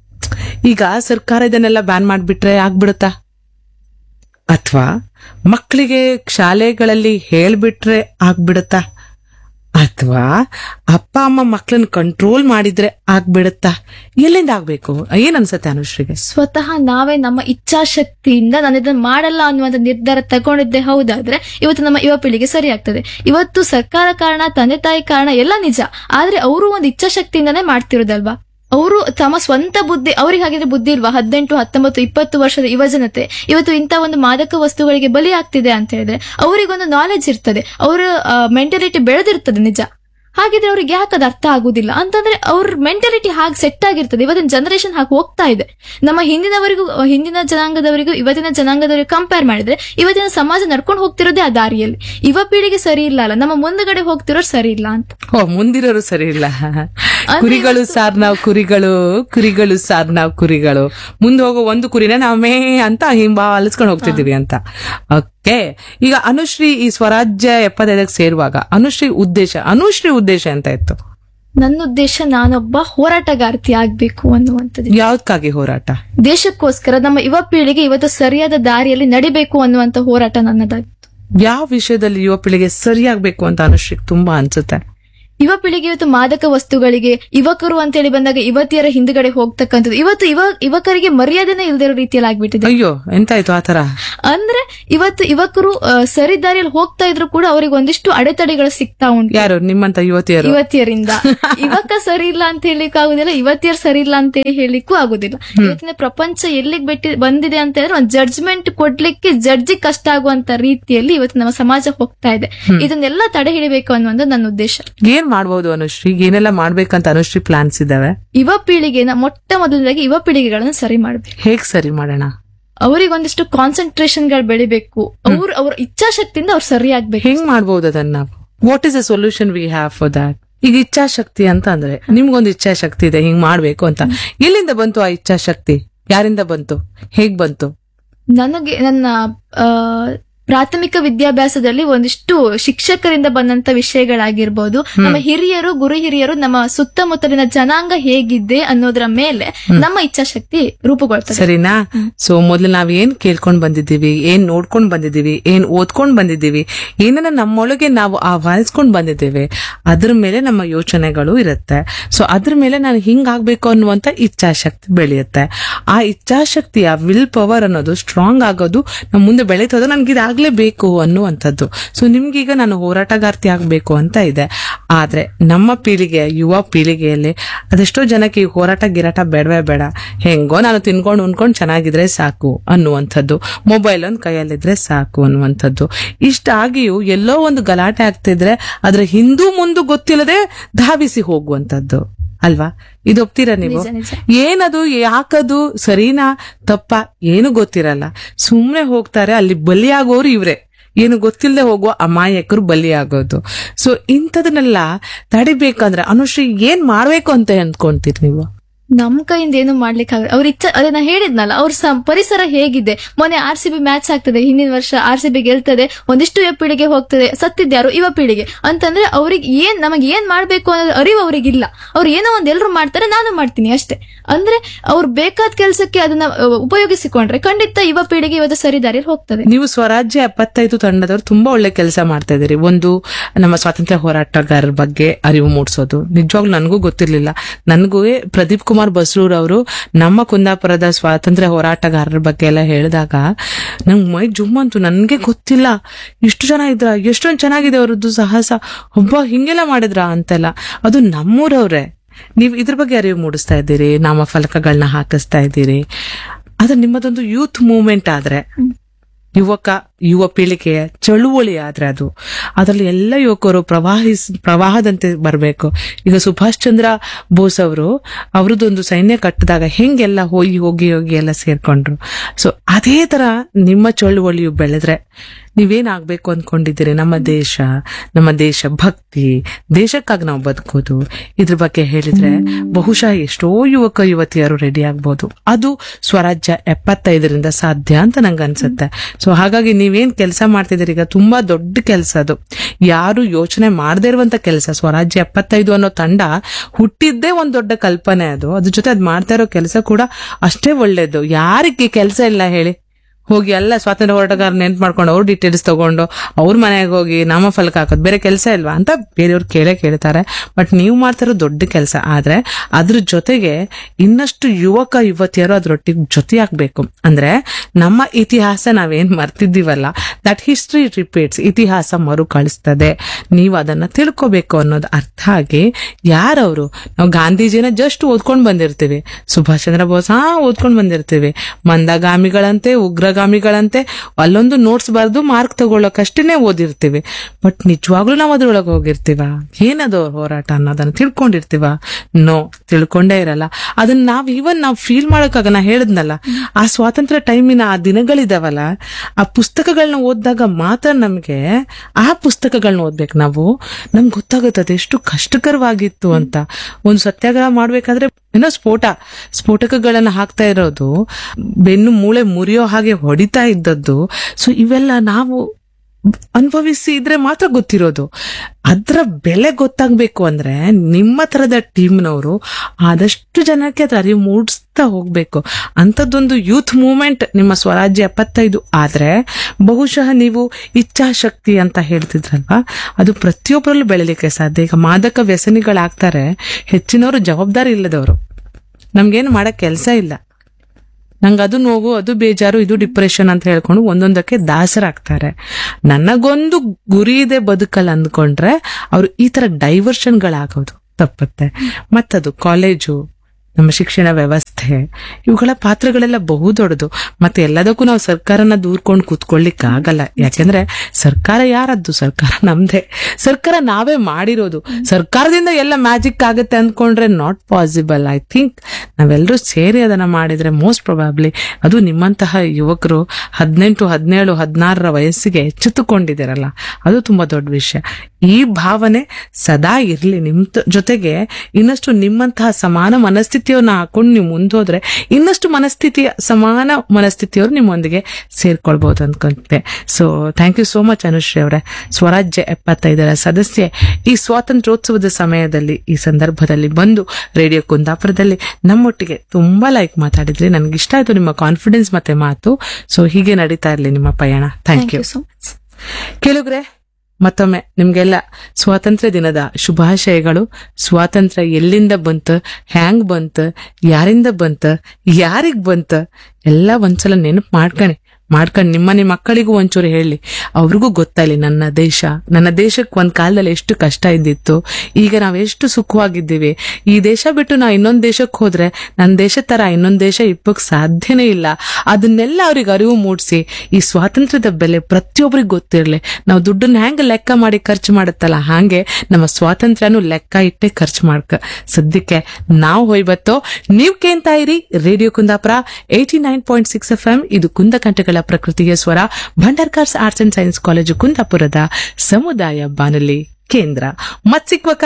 ಈಗ ಸರ್ಕಾರ ಇದನ್ನೆಲ್ಲ ಬ್ಯಾನ್ ಮಾಡ್ಬಿಟ್ರೆ ಆಗ್ಬಿಡುತ್ತಾ? ಅಥವಾ ಮಕ್ಕಳಿಗೆ ಶಾಲೆಗಳಲ್ಲಿ ಹೇಳ್ಬಿಟ್ರೆ ಆಗ್ಬಿಡುತ್ತಾ? ಅಥವಾ ಅಪ್ಪ ಅಮ್ಮ ಮಕ್ಕಳನ್ನ ಕಂಟ್ರೋಲ್ ಮಾಡಿದ್ರೆ ಆಗ್ಬಿಡುತ್ತಾ? ಎಲ್ಲಿಂದ ಆಗ್ಬೇಕು? ಏನ್ ಅನ್ಸತ್ತೆ ಅನುಶ್ರೀಗೆ? ಸ್ವತಃ ನಾವೇ ನಮ್ಮ ಇಚ್ಛಾಶಕ್ತಿಯಿಂದ ನಾನು ಇದನ್ನ ಮಾಡಲ್ಲ ಅನ್ನುವಂತ ನಿರ್ಧಾರ ತಗೊಂಡಿದ್ದೆ ಹೌದಾದ್ರೆ ಇವತ್ತು ನಮ್ಮ ಯುವ ಪೀಳಿಗೆ ಸರಿ ಆಗ್ತದೆ. ಇವತ್ತು ಸರ್ಕಾರ ಕಾರಣ, ತಂದೆ ತಾಯಿ ಕಾರಣ ಎಲ್ಲ ನಿಜ, ಆದ್ರೆ ಅವರು ಒಂದು ಇಚ್ಛಾಶಕ್ತಿಯಿಂದಾನೇ ಮಾಡ್ತಿರೋದಲ್ವಾ? ಅವರು ತಮ್ಮ ಸ್ವಂತ ಬುದ್ಧಿ, ಅವ್ರಿಗೆ ಹಾಗಿದ್ರೆ ಬುದ್ಧಿ ಇಲ್ವಾ? ಹದಿನೆಂಟು ಹತ್ತೊಂಬತ್ತು ಇಪ್ಪತ್ತು ವರ್ಷದ ಯುವ ಜನತೆ ಇವತ್ತು ಇಂಥ ಒಂದು ಮಾದಕ ವಸ್ತುಗಳಿಗೆ ಬಲಿ ಆಗ್ತಿದೆ ಅಂತ ಹೇಳಿದ್ರೆ ಅವರಿಗೊಂದು ನಾಲೆಜ್ ಇರ್ತದೆ, ಅವರ ಮೆಂಟಾಲಿಟಿ ಬೆಳೆದಿರ್ತದೆ ನಿಜ. ಹಾಗಿದ್ರೆ ಅವ್ರಿಗೆ ಯಾಕೆ ಅದು ಅರ್ಥ ಆಗುದಿಲ್ಲ ಅಂತಂದ್ರೆ ಅವ್ರ ಮೆಂಟಾಲಿಟಿ ಹಾಗೆ ಸೆಟ್ ಆಗಿರ್ತದೆ. ಇವತ್ತಿನ ಜನರೇಷನ್ ಹಾಗೆ ಹೋಗ್ತಾ ಇದೆ. ನಮ್ಮ ಹಿಂದಿನವರಿಗೂ ಹಿಂದಿನ ಜನಾಂಗದವರಿಗೂ ಇವತ್ತಿನ ಜನಾಂಗದವರಿಗೂ ಕಂಪೇರ್ ಮಾಡಿದ್ರೆ ಇವತ್ತಿನ ಸಮಾಜ ನಡ್ಕೊಂಡು ಹೋಗ್ತಿರೋದೇ ಆ ದಾರಿಯಲ್ಲಿ. ಯುವ ಪೀಳಿಗೆ ಸರಿ ಇಲ್ಲ ಅಲ್ಲ, ನಮ್ಮ ಮುಂದಗಡೆ ಹೋಗ್ತಿರೋರು ಸರಿ ಇಲ್ಲ ಅಂತ. ಓ, ಮುಂದಿರೋರು ಸರಿ ಇಲ್ಲ. ಕುರಿಗಳು ಸಾರ್ ನಾವ್ ಕುರಿಗಳು, ಕುರಿಗಳು ಸಾರ್ ನಾವ್ ಕುರಿಗಳು, ಮುಂದೆ ಹೋಗೋ ಒಂದು ಕುರಿನ ನಾವ್ ಮೇ ಅಂತ ಹಿಂಬಾ ಅಲಿಸ್ಕೊಂಡು ಹೋಗ್ತಿದೀವಿ ಅಂತ. ಓಕೆ, ಈಗ ಅನುಶ್ರೀ ಈ ಸ್ವರಾಜ್ಯ ಎಪ್ಪತ್ತೈದಕ್ಕೆ ಸೇರುವಾಗ ಅನುಶ್ರೀ ಉದ್ದೇಶ ಅನುಶ್ರೀ ಉದ್ದೇಶ ಅಂತ ಇತ್ತು? ನನ್ನ ಉದ್ದೇಶ ನಾನೊಬ್ಬ ಹೋರಾಟಗಾರ್ತಿ ಆಗ್ಬೇಕು ಅನ್ನುವಂಥದ್ದು. ಯಾವ್ದಕ್ಕಾಗಿ ಹೋರಾಟ? ದೇಶಕ್ಕೋಸ್ಕರ, ನಮ್ಮ ಯುವ ಪೀಳಿಗೆ ಇವತ್ತು ಸರಿಯಾದ ದಾರಿಯಲ್ಲಿ ನಡಿಬೇಕು ಅನ್ನುವಂತ ಹೋರಾಟ ನನ್ನದಾಗಿತ್ತು. ಯಾವ ವಿಷಯದಲ್ಲಿ ಯುವ ಪೀಳಿಗೆ ಸರಿಯಾಗಬೇಕು ಅಂತ ಅನುಶ್ರೀ ತುಂಬಾ ಅನ್ಸುತ್ತೆ? ಯುವ ಪೀಳಿಗೆ ಇವತ್ತು ಮಾದಕ ವಸ್ತುಗಳಿಗೆ ಯುವಕರು ಅಂತೇಳಿ ಬಂದಾಗ ಯುವತಿಯರ ಹಿಂದ್ಗಡೆ ಹೋಗ್ತಕ್ಕಂಥದ್ದು ಇವತ್ತು ಯುವ ಯುವಕರಿಗೆ ಮರ್ಯಾದೆನೇ ಇಲ್ದೇ ಇರೋ ರೀತಿಯಲ್ಲಿ ಆಗ್ಬಿಟ್ಟಿದೆ. ಅಯ್ಯೋ ಎಂತಾಯ್ತು ಆತರ? ಅಂದ್ರೆ ಇವತ್ತು ಯುವಕರು ಆ, ಸರಿ ದಾರಿಯಲ್ಲಿ ಹೋಗ್ತಾ ಇದ್ರು ಕೂಡ ಅವರಿಗೆ ಒಂದಿಷ್ಟು ಅಡೆತಡೆಗಳು ಸಿಗ್ತಾ ಉಂಟು. ಯಾರು ನಿಮ್ಮಂತ ಯುವತಿಯರು? ಯುವತಿಯರಿಂದ. ಯುವಕ ಸರಿ ಇಲ್ಲ ಅಂತ ಹೇಳಿಕ್ ಆಗುದಿಲ್ಲ, ಯುವತಿಯರು ಸರಿ ಇಲ್ಲ ಅಂತ ಹೇಳಿಕ್ಕೂ ಆಗುದಿಲ್ಲ. ಇವತ್ತಿನ ಪ್ರಪಂಚ ಎಲ್ಲಿಗೆ ಬಿಟ್ಟಿ ಬಂದಿದೆ ಅಂತ ಹೇಳಿದ್ರೆ ಒಂದು ಜಡ್ಜ್ಮೆಂಟ್ ಕೊಡ್ಲಿಕ್ಕೆ ಜಡ್ಜಿ ಕಷ್ಟ ಆಗುವಂತ ರೀತಿಯಲ್ಲಿ ಇವತ್ತು ನಮ್ಮ ಸಮಾಜ ಹೋಗ್ತಾ ಇದೆ. ಇದನ್ನೆಲ್ಲ ತಡೆ ಹಿಡಿಬೇಕು ಅನ್ನುವಂತ ನನ್ನ ಉದ್ದೇಶ. ಏನ್ ಮಾಡ್ಬೋದು ಅನುಶ್ರೀ? ಏನೆಲ್ಲ ಮಾಡ್ಬೇಕಂತ ಅನುಶ್ರೀ ಪ್ಲಾನ್ಸ್ ಇದಾವೆ? ಯುವ ಪೀಳಿಗೆನ ಮೊಟ್ಟ ಮೊದಲದಾಗಿ ಯುವ ಪೀಳಿಗೆಗಳನ್ನ ಸರಿ ಮಾಡ್ಬೇಕು. ಹೇಗ್ ಸರಿ ಮಾಡೋಣ? ಅವರಿಗೆ ಒಂದಿಷ್ಟು ಕಾನ್ಸಂಟ್ರೇಷನ್ ಗಳು ಬೆಳಿಬೇಕು. ಅವ್ರ ಅವ್ರ ಇಚ್ಛಾಶಕ್ತಿಯಿಂದ ಅವ್ರು ಸರಿ ಆಗ್ಬೇಕು. ಹೆಂಗ್ ಮಾಡ್ಬೋದು ಅದನ್ನ ನಾವು? What is a solution we have for that? ಈಗ ಇಚ್ಛಾಶಕ್ತಿ ಅಂತ ಅಂದ್ರೆ ನಿಮ್ಗೊಂದು ಇಚ್ಛಾಶಕ್ತಿ ಇದೆ ಹಿಂಗ್ ಮಾಡ್ಬೇಕು ಅಂತ. ಎಲ್ಲಿಂದ ಬಂತು ಆ ಇಚ್ಛಾಶಕ್ತಿ? ಯಾರಿಂದ ಬಂತು? ಹೇಗ್ ಬಂತು? ನನಗೆ ನನ್ನ ಆ, ಪ್ರಾಥಮಿಕ ವಿದ್ಯಾಭ್ಯಾಸದಲ್ಲಿ ಒಂದಿಷ್ಟು ಶಿಕ್ಷಕರಿಂದ ಬಂದಂತ ವಿಷಯಗಳಾಗಿರ್ಬೋದು, ನಮ್ಮ ಹಿರಿಯರು ಗುರು ಹಿರಿಯರು ನಮ್ಮ ಸುತ್ತಮುತ್ತಲಿನ ಜನಾಂಗ ಹೇಗಿದೆ ಅನ್ನೋದ್ರ ಮೇಲೆ ನಮ್ಮ ಇಚ್ಛಾಶಕ್ತಿ ರೂಪುಗೊಳ್ತದೆ. ಸರಿನಾ? ಸೊ ಮೊದ್ಲು ನಾವ್ ಏನ್ ಕೇಳ್ಕೊಂಡ್ ಬಂದಿದ್ದೀವಿ, ಏನ್ ನೋಡ್ಕೊಂಡ್ ಬಂದಿದ್ದೀವಿ, ಏನ್ ಓದ್ಕೊಂಡ್ ಬಂದಿದ್ದೀವಿ, ಏನನ್ನ ನಮ್ಮೊಳಗೆ ನಾವು ಆಹ್ವಾನಿಸ್ಕೊಂಡ್ ಬಂದಿದ್ದೇವೆ, ಅದ್ರ ಮೇಲೆ ನಮ್ಮ ಯೋಚನೆಗಳು ಇರುತ್ತೆ. ಸೊ ಅದ್ರ ಮೇಲೆ ನಾನು ಹಿಂಗಾಗ್ಬೇಕು ಅನ್ನುವಂತ ಇಚ್ಛಾಶಕ್ತಿ ಬೆಳೆಯುತ್ತೆ. ಆ ಇಚ್ಛಾಶಕ್ತಿ, ಆ ವಿಲ್ ಪವರ್ ಅನ್ನೋದು ಸ್ಟ್ರಾಂಗ್ ಆಗೋದು ನಮ್ ಮುಂದೆ ಬೆಳೀತೋದು ನನ್ಗೆ ಆಗ್ಲೇಬೇಕು ಅನ್ನುವಂಥದ್ದು. ಸೊ ನಿಮ್ಗೀಗ ನಾನು ಹೋರಾಟಗಾರ್ತಿ ಆಗ್ಬೇಕು ಅಂತ ಇದೆ. ಆದ್ರೆ ನಮ್ಮ ಪೀಳಿಗೆ, ಯುವ ಪೀಳಿಗೆಯಲ್ಲಿ ಅದೆಷ್ಟೋ ಜನಕ್ಕೆ ಈ ಹೋರಾಟ ಗಿರಾಟ ಬೇಡವೇ ಬೇಡ, ಹೆಂಗೋ ನಾನು ತಿನ್ಕೊಂಡು ಉಣ್ಕೊಂಡು ಚೆನ್ನಾಗಿದ್ರೆ ಸಾಕು ಅನ್ನುವಂಥದ್ದು, ಮೊಬೈಲ್ ಒಂದ್ ಕೈಯಲ್ಲಿದ್ರೆ ಸಾಕು ಅನ್ನುವಂಥದ್ದು. ಇಷ್ಟಾಗಿಯೂ ಎಲ್ಲೋ ಒಂದು ಗಲಾಟೆ ಆಗ್ತಿದ್ರೆ ಅದ್ರ ಹಿಂದೂ ಮುಂದೆ ಗೊತ್ತಿಲ್ಲದೆ ಧಾವಿಸಿ ಹೋಗುವಂಥದ್ದು ಅಲ್ವಾ? ಇದು ಒಪ್ತೀರಾ ನೀವು? ನಿಜ, ನಿಜ. ಏನದು, ಯಾಕದು, ಸರಿನಾ ತಪ್ಪ ಏನು ಗೊತ್ತಿರಲ್ಲ, ಸುಮ್ನೆ ಹೋಗ್ತಾರೆ. ಅಲ್ಲಿ ಬಲಿಯಾಗೋರು ಇವ್ರೆ, ಏನು ಗೊತ್ತಿಲ್ಲದೆ ಹೋಗುವ ಅಮಾಯಕರು ಬಲಿಯಾಗೋದು. ಸೊ ಇಂಥದನ್ನೆಲ್ಲ ತಡಿಬೇಕಂದ್ರೆ ಅನುಶ್ರೀ ಏನ್ ಮಾಡ್ಬೇಕು ಅಂತ ಅಂದ್ಕೊಂತೀರಿ ನೀವು? ನಮ್ ಕೈಯಿಂದ ಏನು ಮಾಡ್ಲಿಕ್ಕೆ ಆಗ ಅವ್ರ ಇಚ್ಛೆ, ಅದೇ ನಾ ಹೇಳಿದ್ನಲ್ಲ, ಅವ್ರ ಸ- ಪರಿಸರ ಹೇಗಿದೆ. ಮೊನ್ನೆ ಆರ್ ಸಿ ಬಿ ಮ್ಯಾಚ್ ಆಗ್ತದೆ, ಹಿಂದಿನ ವರ್ಷ ಆರ್ ಸಿ ಬಿ ಗೆಲ್ತದೆ, ಒಂದಿಷ್ಟು ಯುವ ಪೀಳಿಗೆ ಹೋಗ್ತದೆ, ಸತ್ತಿದ್ಯಾರು ಯುವ ಪೀಳಿಗೆ ಅಂತಂದ್ರೆ ಅವ್ರಿಗೆ ಏನ್ ನಮಗೆ ಏನ್ ಮಾಡ್ಬೇಕು ಅನ್ನೋದು ಅರಿವು ಅವ್ರಿಗಿಲ್ಲ. ಅವ್ರು ಏನೋ ಒಂದ್ ಎಲ್ರು ಮಾಡ್ತಾರೆ, ನಾನು ಮಾಡ್ತೀನಿ ಅಷ್ಟೇ. ಅಂದ್ರೆ ಅವ್ರು ಬೇಕಾದ ಕೆಲ್ಸಕ್ಕೆ ಅದನ್ನ ಅ, ಉಪಯೋಗಿಸಿಕೊಂಡ್ರೆ ಖಂಡಿತ ಯುವ ಪೀಳಿಗೆ ಇವತ್ತು ಸರಿ ದಾರಿಯಲ್ಲಿ ಹೋಗ್ತದೆ. ನೀವು ಸ್ವರಾಜ್ಯ ಎಪ್ಪತ್ತೈದು ತಂಡದವರು ತುಂಬಾ ಒಳ್ಳೆ ಕೆಲಸ ಮಾಡ್ತಾ ಇದೀರಿ. ಒಂದು ನಮ್ಮ ಸ್ವಾತಂತ್ರ್ಯ ಹೋರಾಟಗಾರರ ಬಗ್ಗೆ ಅರಿವು ಮೂಡಿಸೋದು ನಿಜವಾಗ್ಲೂ ನನಗೂ ಗೊತ್ತಿರ್ಲಿಲ್ಲ. ನನಗೂ ಪ್ರದೀಪ್ ಕುಮಾರ್ ಬಸ್ರೂರ್ ಅವರು ನಮ್ಮ ಕುಂದಾಪುರದ ಸ್ವಾತಂತ್ರ್ಯ ಹೋರಾಟಗಾರರ ಬಗ್ಗೆ ಎಲ್ಲ ಹೇಳಿದಾಗ ನಂಗೆ ಮೈ ಜುಮ್ ಅಂತು. ನನ್ಗೆ ಗೊತ್ತಿಲ್ಲ ಇಷ್ಟು ಜನ ಇದ್ರ, ಎಷ್ಟೊಂದು ಚೆನ್ನಾಗಿದೆ ಅವರದ್ದು ಸಾಹಸ, ಒಬ್ಬ ಹಿಂಗೆಲ್ಲ ಮಾಡಿದ್ರ ಅಂತೆಲ್ಲ. ಅದು ನಮ್ಮೂರವ್ರೆ. ನೀವು ಇದ್ರ ಬಗ್ಗೆ ಅರಿವು ಮೂಡಿಸ್ತಾ ಇದ್ದೀರಿ, ನಾಮಫಲಕಗಳನ್ನ ಹಾಕಿಸ್ತಾ ಇದ್ದೀರಿ. ಆದ್ರೆ ನಿಮ್ಮದೊಂದು ಯೂತ್ ಮೂವ್ಮೆಂಟ್ ಆದ್ರೆ, ಯುವಕ ಯುವ ಪೀಳಿಗೆಯ ಚಳುವಳಿ ಆದ್ರೆ ಅದು ಅದರಲ್ಲಿ ಎಲ್ಲ ಯುವಕರು ಪ್ರವಾಹಿಸ್ ಪ್ರವಾಹದಂತೆ ಬರಬೇಕು. ಈಗ ಸುಭಾಷ್ ಚಂದ್ರ ಬೋಸ್ ಅವರು ಅವ್ರದ್ದೊಂದು ಸೈನ್ಯ ಕಟ್ಟಿದಾಗ ಹೆಂಗೆಲ್ಲ ಹೋಗಿ ಹೋಗಿ ಹೋಗಿ ಎಲ್ಲ ಸೇರ್ಕೊಂಡ್ರು. ಸೊ ಅದೇ ತರ ನಿಮ್ಮ ಚಳುವಳಿಯು ಬೆಳೆದ್ರೆ ನೀವೇನಾಗ್ಬೇಕು ಅಂದ್ಕೊಂಡಿದ್ದೀರಿ? ನಮ್ಮ ದೇಶ, ನಮ್ಮ ದೇಶ ಭಕ್ತಿ, ದೇಶಕ್ಕಾಗಿ ನಾವು ಬದುಕೋದು, ಇದ್ರ ಬಗ್ಗೆ ಹೇಳಿದ್ರೆ ಬಹುಶಃ ಎಷ್ಟೋ ಯುವಕ ಯುವತಿಯರು ರೆಡಿ ಆಗ್ಬೋದು. ಅದು ಸ್ವರಾಜ್ಯ ಎಪ್ಪತ್ತೈದರಿಂದ ಸಾಧ್ಯ ಅಂತ ನಂಗೆ ಅನ್ಸುತ್ತೆ. ಸೊ ಹಾಗಾಗಿ ನೀವೇನ್ ಕೆಲಸ ಮಾಡ್ತಿದ್ದೀರಿ ಈಗ ತುಂಬಾ ದೊಡ್ಡ ಕೆಲಸ. ಅದು ಯಾರು ಯೋಚನೆ ಮಾಡದೇ ಇರುವಂತ ಕೆಲಸ. ಸ್ವರಾಜ್ಯ ಎಪ್ಪತ್ತೈದು ಅನ್ನೋ ತಂಡ ಹುಟ್ಟಿದ್ದೇ ಒಂದ್ ದೊಡ್ಡ ಕಲ್ಪನೆ. ಅದು ಅದ್ರ ಜೊತೆ ಅದ್ ಮಾಡ್ತಾ ಇರೋ ಕೆಲಸ ಕೂಡ ಅಷ್ಟೇ ಒಳ್ಳೇದು. ಯಾರಿಗೆ ಕೆಲಸ ಇಲ್ಲ ಹೇಳಿ? ಹೋಗಿ ಎಲ್ಲ ಸ್ವಾತಂತ್ರ್ಯ ಹೋರಾಟಗಾರ ನೆನ್ಪು ಮಾಡ್ಕೊಂಡು ಅವ್ರ ಡೀಟೇಲ್ಸ್ ತಗೊಂಡು ಅವ್ರ ಮನೆಗೆ ಹೋಗಿ ನಾಮಫಲಕ ಹಾಕೋದು ಬೇರೆ ಕೆಲಸ ಇಲ್ವಾ ಅಂತ ಬೇರೆಯವ್ರು ಕೇಳೇ ಕೇಳ್ತಾರೆ. ಬಟ್ ನೀವು ಮಾಡ್ತಿರೋ ದೊಡ್ಡ ಕೆಲಸ. ಆದ್ರೆ ಅದ್ರ ಜೊತೆಗೆ ಇನ್ನಷ್ಟು ಯುವಕ ಯುವತಿಯರು ಅದ್ರೊಟ್ಟಿಗೆ ಜೊತೆ ಆಗ್ಬೇಕು. ಅಂದ್ರೆ ನಮ್ಮ ಇತಿಹಾಸ ನಾವೇನ್ ಮರ್ತಿದ್ದೀವಲ್ಲ, ದಟ್ ಹಿಸ್ಟ್ರಿ ರಿಪೀಟ್ಸ್, ಇತಿಹಾಸ ಮರು ಕಳಿಸ್ತದೆ. ನೀವು ಅದನ್ನ ತಿಳ್ಕೋಬೇಕು ಅನ್ನೋದು ಅರ್ಥ ಆಗಿ ಯಾರವರು, ನಾವು ಗಾಂಧೀಜಿನ ಜಸ್ಟ್ ಓದ್ಕೊಂಡ್ ಬಂದಿರ್ತೀವಿ, ಸುಭಾಷ್ ಚಂದ್ರ ಬೋಸ್ ಹಾ ಓದ್ಕೊಂಡ್ ಬಂದಿರ್ತೀವಿ, ಮಂದಗಾಮಿಗಳಂತೆ ಉಗ್ರಗಾಮಿಗಳಂತೆ ಅಲ್ಲೊಂದು ನೋಟ್ಸ್ ಬರೆದು ಮಾರ್ಕ್ ತಗೊಳ್ಳೋಕಷ್ಟೇನೆ ಓದಿರ್ತೀವಿ. ಬಟ್ ನಿಜವಾಗ್ಲೂ ನಾವು ಅದ್ರೊಳಗೆ ಹೋಗಿರ್ತೀವ? ಏನದು ಹೋರಾಟ ಅನ್ನೋದನ್ನ ತಿಳ್ಕೊಂಡಿರ್ತೀವ? ನೋ, ತಿಳ್ಕೊಂಡೇ ಇರಲ್ಲ. ಅದನ್ನ ನಾವ್ ಇವನ್ ನಾವ್ ಫೀಲ್ ಮಾಡೋಕ್ಕಾಗ, ನಾ ಹೇಳಿದ್ನಲ್ಲ, ಆ ಸ್ವಾತಂತ್ರ್ಯ ಟೈಮಿನ ಆ ದಿನಗಳಿದಾವಲ್ಲ, ಆ ಪುಸ್ತಕಗಳನ್ನ ಓದಿದಾಗ ಮಾತ್ರ ನಮ್ಗೆ ಆ ಪುಸ್ತಕಗಳನ್ನ ಓದ್ಬೇಕು ನಾವು, ನಮ್ಗೆ ಗೊತ್ತಾಗುತ್ತೆ ಅದೆಷ್ಟು ಕಷ್ಟಕರವಾಗಿತ್ತು ಅಂತ. ಒಂದು ಸತ್ಯಾಗ್ರಹ ಮಾಡ್ಬೇಕಾದ್ರೆ ಏನೋ ಸ್ಫೋಟ ಸ್ಫೋಟಕಗಳನ್ನ ಹಾಕ್ತಾ ಇರೋದು, ಬೆನ್ನು ಮೂಳೆ ಮುರಿಯೋ ಹಾಗೆ ಹೊಡಿತಾ ಇದ್ದದ್ದು. ಸೊ ಇವೆಲ್ಲ ನಾವು ಅನುಭವಿಸಿ ಇದ್ರೆ ಮಾತ್ರ ಗೊತ್ತಿರೋದು. ಅದ್ರ ಬೆಲೆ ಗೊತ್ತಾಗ್ಬೇಕು ಅಂದ್ರೆ ನಿಮ್ಮ ತರದ ಟೀಮ್ನವರು ಆದಷ್ಟು ಜನಕ್ಕೆ ಅದ್ರ ಅರಿವು ಮೂಡಿಸ್ತಾ ಹೋಗ್ಬೇಕು. ಅಂಥದ್ದೊಂದು ಯೂತ್ ಮೂವ್ಮೆಂಟ್ ನಿಮ್ಮ ಸ್ವರಾಜ್ಯ ಎಪ್ಪತ್ತೈದು ಆದ್ರೆ ಬಹುಶಃ ನೀವು ಇಚ್ಛಾಶಕ್ತಿ ಅಂತ ಹೇಳ್ತಿದ್ರಲ್ವಾ, ಅದು ಪ್ರತಿಯೊಬ್ಬರಲ್ಲೂ ಬೆಳಿಲಿಕ್ಕೆ ಸಾಧ್ಯ. ಈಗ ಮಾದಕ ವ್ಯಸನಿಗಳಾಗ್ತಾರೆ ಹೆಚ್ಚಿನವರು ಜವಾಬ್ದಾರಿ ಇಲ್ಲದವರು, ನಮ್ಗೇನು ಮಾಡಕ್ ಕೆಲಸ ಇಲ್ಲ, ನಂಗೆ ಅದು ನೋವು, ಅದು ಬೇಜಾರು, ಇದು ಡಿಪ್ರೆಷನ್ ಅಂತ ಹೇಳ್ಕೊಂಡು ಒಂದೊಂದಕ್ಕೆ ದಾಸರಾಗ್ತಾರೆ. ನನಗೊಂದು ಗುರಿ ಇದೆ ಬದುಕಲ್ಲ ಅಂದ್ಕೊಂಡ್ರೆ ಅವ್ರು ಈ ತರ ಡೈವರ್ಷನ್ಗಳಾಗೋದು ತಪ್ಪುತ್ತೆ. ಮತ್ತದು ಕಾಲೇಜು, ನಮ್ಮ ಶಿಕ್ಷಣ ವ್ಯವಸ್ಥೆ, ಇವುಗಳ ಪಾತ್ರಗಳೆಲ್ಲ ಬಹು ದೊಡ್ಡದು. ಮತ್ತೆ ಎಲ್ಲದಕ್ಕೂ ನಾವು ಸರ್ಕಾರನ ದೂರ್ಕೊಂಡು ಕೂತ್ಕೊಳ್ಳಿಕ್ ಆಗಲ್ಲ. ಯಾಕೆಂದ್ರೆ ಸರ್ಕಾರ ಯಾರದ್ದು? ಸರ್ಕಾರ ನಮ್ದೇ. ಸರ್ಕಾರ ನಾವೇ ಮಾಡಿರೋದು. ಸರ್ಕಾರದಿಂದ ಎಲ್ಲ ಮ್ಯಾಜಿಕ್ ಆಗುತ್ತೆ ಅಂದ್ಕೊಂಡ್ರೆ ನಾಟ್ ಪಾಸಿಬಲ್. ಐ ಥಿಂಕ್ ನಾವೆಲ್ಲರೂ ಸೇರಿ ಅದನ್ನ ಮಾಡಿದ್ರೆ ಮೋಸ್ಟ್ ಪ್ರೊಬಾಬ್ಲಿ, ಅದು ನಿಮ್ಮಂತಹ ಯುವಕರು ಹದಿನೆಂಟು ಹದಿನೇಳು ಹದಿನಾರರ ವಯಸ್ಸಿಗೆ ಎಚ್ಚೆತ್ತುಕೊಂಡಿದ್ದೀರಲ್ಲ, ಅದು ತುಂಬಾ ದೊಡ್ಡ ವಿಷಯ. ಈ ಭಾವನೆ ಸದಾ ಇರ್ಲಿ ನಿಮ್ ಜೊತೆಗೆ. ಇನ್ನಷ್ಟು ನಿಮ್ಮಂತಹ ಸಮಾನ ಮನಸ್ಥಿತಿಯವ್ರನ್ನ ಹಾಕೊಂಡು ನೀವು ಮುಂದೋದ್ರೆ ಇನ್ನಷ್ಟು ಮನಸ್ಥಿತಿಯ ಸಮಾನ ಮನಸ್ಥಿತಿಯವರು ನಿಮ್ಮೊಂದಿಗೆ ಸೇರ್ಕೊಳ್ಬಹುದು ಅನ್ಕೊಂತೆ. So thank you so much Anushree ಅವರೇ, ಸ್ವರಾಜ್ಯ ಎಪ್ಪತ್ತೈದರ ಸದಸ್ಯೆ. ಈ ಸ್ವಾತಂತ್ರ್ಯೋತ್ಸವದ ಸಮಯದಲ್ಲಿ, ಈ ಸಂದರ್ಭದಲ್ಲಿ ಬಂದು ರೇಡಿಯೋ ಕುಂದಾಪುರದಲ್ಲಿ ನಮ್ಮೊಟ್ಟಿಗೆ ತುಂಬಾ ಲೈಕ್ ಮಾತಾಡಿದ್ರಿ. ನನ್ಗೆ ಇಷ್ಟ ಆಯ್ತು ನಿಮ್ಮ ಕಾನ್ಫಿಡೆನ್ಸ್ ಮತ್ತೆ ಮಾತು. ಸೊ ಹೀಗೆ ನಡೀತಾ ಇರ್ಲಿ ನಿಮ್ಮ ಪಯಣ. Thank you so much. ಕೆಲವ್ರೆ, ಮತ್ತೊಮ್ಮೆ ನಿಮ್ಗೆಲ್ಲ ಸ್ವಾತಂತ್ರ್ಯ ದಿನದ ಶುಭಾಶಯಗಳು. ಸ್ವಾತಂತ್ರ್ಯ ಎಲ್ಲಿಂದ ಬಂತು, ಹ್ಯಾಂಗ್ ಬಂತು, ಯಾರಿಂದ ಬಂತು, ಯಾರಿಗ್ ಬಂತು ಎಲ್ಲ ಒಂದ್ಸಲ ನೆನಪು ಮಾಡ್ಕಣಿ ಮಾಡ್ಕೊಂಡು ನಿಮ್ಮ ನಿಮ್ಮ ಮಕ್ಕಳಿಗೂ ಒಂಚೂರು ಹೇಳಿ, ಅವ್ರಿಗೂ ಗೊತ್ತಾಯ್ಲಿ ನನ್ನ ದೇಶ, ನನ್ನ ದೇಶಕ್ಕೆ ಒಂದ್ ಕಾಲದಲ್ಲಿ ಎಷ್ಟು ಕಷ್ಟ ಇದ್ದಿತ್ತು, ಈಗ ನಾವೆಷ್ಟು ಸುಖವಾಗಿದ್ದೀವಿ. ಈ ದೇಶ ಬಿಟ್ಟು ನಾ ಇನ್ನೊಂದ್ ದೇಶಕ್ಕೆ ಹೋದ್ರೆ ನನ್ನ ದೇಶ ತರ ಇನ್ನೊಂದ್ ದೇಶ ಇಪ್ಪಕ್ ಸಾಧ್ಯನೇ ಇಲ್ಲ. ಅದನ್ನೆಲ್ಲ ಅವ್ರಿಗೆ ಅರಿವು ಮೂಡಿಸಿ ಈ ಸ್ವಾತಂತ್ರ್ಯದ ಬೆಲೆ ಪ್ರತಿಯೊಬ್ಬರಿಗೆ ಗೊತ್ತಿರ್ಲಿ. ನಾವು ದುಡ್ಡನ್ನ ಹೆಂಗ ಲೆಕ್ಕ ಮಾಡಿ ಖರ್ಚು ಮಾಡುತ್ತಲ್ಲ, ಹಾಗೆ ನಮ್ಮ ಸ್ವಾತಂತ್ರ್ಯನು ಲೆಕ್ಕ ಇಟ್ಟೆ ಖರ್ಚು ಮಾಡ್ಕ. ಸದ್ಯಕ್ಕೆ ನಾವು ಹೋಯ್ಬತ್ತೋ, ನೀವ್ ಕೇಳ್ತಾ ಇರಿ radio Kundapura eighty nine point six F M. ಇದು ಕುಂದಕಂಠಗಳ ಪ್ರಕೃತಿಯ ಸ್ವರ, Bhandarkars arts and science college ಕುಂದಾಪುರದ ಸಮುದಾಯ ಬಾನುಲಿ ಕೇಂದ್ರ. ಮತ್ ಸಿಕ್ವಕ?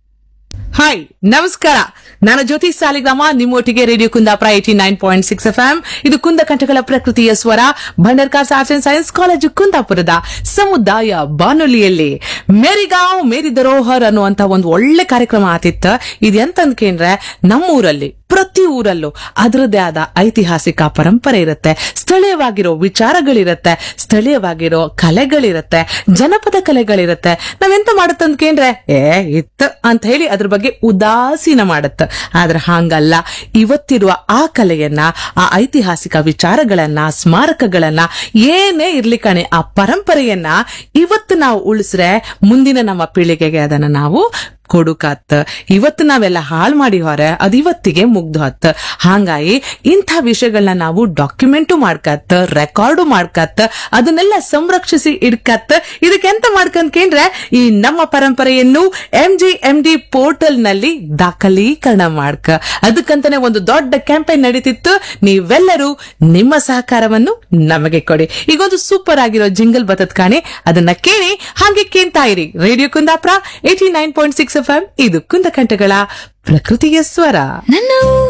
ಹಾಯ್, ನಮಸ್ಕಾರ. ನಾನು ಜ್ಯೋತಿ Saligrama, ನಿಮ್ಮೊಟ್ಟಿಗೆ radio Kundapura eighty nine point six F M. ಇದು ಕುಂದಕಂಠಗಳ ಪ್ರಕೃತಿಯ ಸ್ವರ, Bhandarkars arts and science college ಕುಂದಾಪುರದ ಸಮುದಾಯ ಬಾನುಲಿಯಲ್ಲಿ ಮೇರಿಗಾಂವ್ ಮೇರಿ ಧರೋಹರ್ ಅನ್ನುವಂತ ಒಂದು ಒಳ್ಳೆ ಕಾರ್ಯಕ್ರಮ ಆತಿತ್ತ. ಇದು ಎಂತ ಅಂದ್ಕೇಂದ್ರೆ, ನಮ್ಮೂರಲ್ಲಿ ಪ್ರತಿ ಊರಲ್ಲೂ ಅದರದ್ದೇ ಆದ ಐತಿಹಾಸಿಕ ಪರಂಪರೆ ಇರುತ್ತೆ, ಸ್ಥಳೀಯವಾಗಿರೋ ವಿಚಾರಗಳಿರತ್ತೆ, ಸ್ಥಳೀಯವಾಗಿರೋ ಕಲೆಗಳಿರತ್ತೆ, ಜನಪದ ಕಲೆಗಳಿರತ್ತೆ. ನಾವೆಂತ ಮಾಡುತ್ತಂದ್ಕೇಂದ್ರೆ ಏ ಇತ್ತು ಅಂತ ಹೇಳಿ ಅದ್ರ ಬಗ್ಗೆ ಉದಾಸೀನ ಮಾಡುತ್ತ. ಆದ್ರೆ ಹಾಂಗಲ್ಲ, ಇವತ್ತಿರುವ ಆ ಕಲೆಯನ್ನ, ಆ ಐತಿಹಾಸಿಕ ವಿಚಾರಗಳನ್ನ, ಸ್ಮಾರಕಗಳನ್ನ, ಏನೇ ಇರ್ಲಿ ಕಣೆ, ಆ ಪರಂಪರೆಯನ್ನ ಇವತ್ತು ನಾವು ಉಳಿಸ್ರೆ ಮುಂದಿನ ನಮ್ಮ ಪೀಳಿಗೆಗೆ ಅದನ್ನ ನಾವು ಕೊಡುಕತ್. ಇವತ್ತು ನಾವೆಲ್ಲ ಹಾಳು ಮಾಡಿ ಹೊರ ಅದು ಇವತ್ತಿಗೆ ಮುಗ್ದು ಹತ್. ಹಾಂಗಾಗಿ ಇಂಥ ವಿಷಯಗಳನ್ನ ನಾವು ಡಾಕ್ಯುಮೆಂಟು ಮಾಡ್ಕತ್, ರೆಕಾರ್ಡು ಮಾಡ್ಕತ್, ಅದನ್ನೆಲ್ಲ ಸಂರಕ್ಷಿಸಿ ಇಡ್ಕತ್. ಇದಕ್ಕೆಂತ ಮಾಡ್ಕಂದ್ಕೇಂದ್ರೆ ಈ ನಮ್ಮ ಪರಂಪರೆಯನ್ನು M G M D portal ನಲ್ಲಿ ದಾಖಲೀಕರಣ ಮಾಡ್ಕ. ಅದಕ್ಕಂತಾನೆ ಒಂದು ದೊಡ್ಡ ಕ್ಯಾಂಪೇನ್ ನಡೀತಿತ್ತು. ನೀವೆಲ್ಲರೂ ನಿಮ್ಮ ಸಹಕಾರವನ್ನು ನಮಗೆ ಕೊಡಿ. ಈಗೊಂದು ಸೂಪರ್ ಆಗಿರೋ ಜಿಂಗಲ್ ಬತತ್ ಕಾಣಿ, ಅದನ್ನ ಕೇಳಿ ಹಾಗೆ ಕೇಳ್ತಾ ಇರಿ radio Kundapura eighty nine point six F M. ಇದು ಕುಂದಕಂಠಗಳ ಪ್ರಕೃತಿಯ ಸ್ವರ.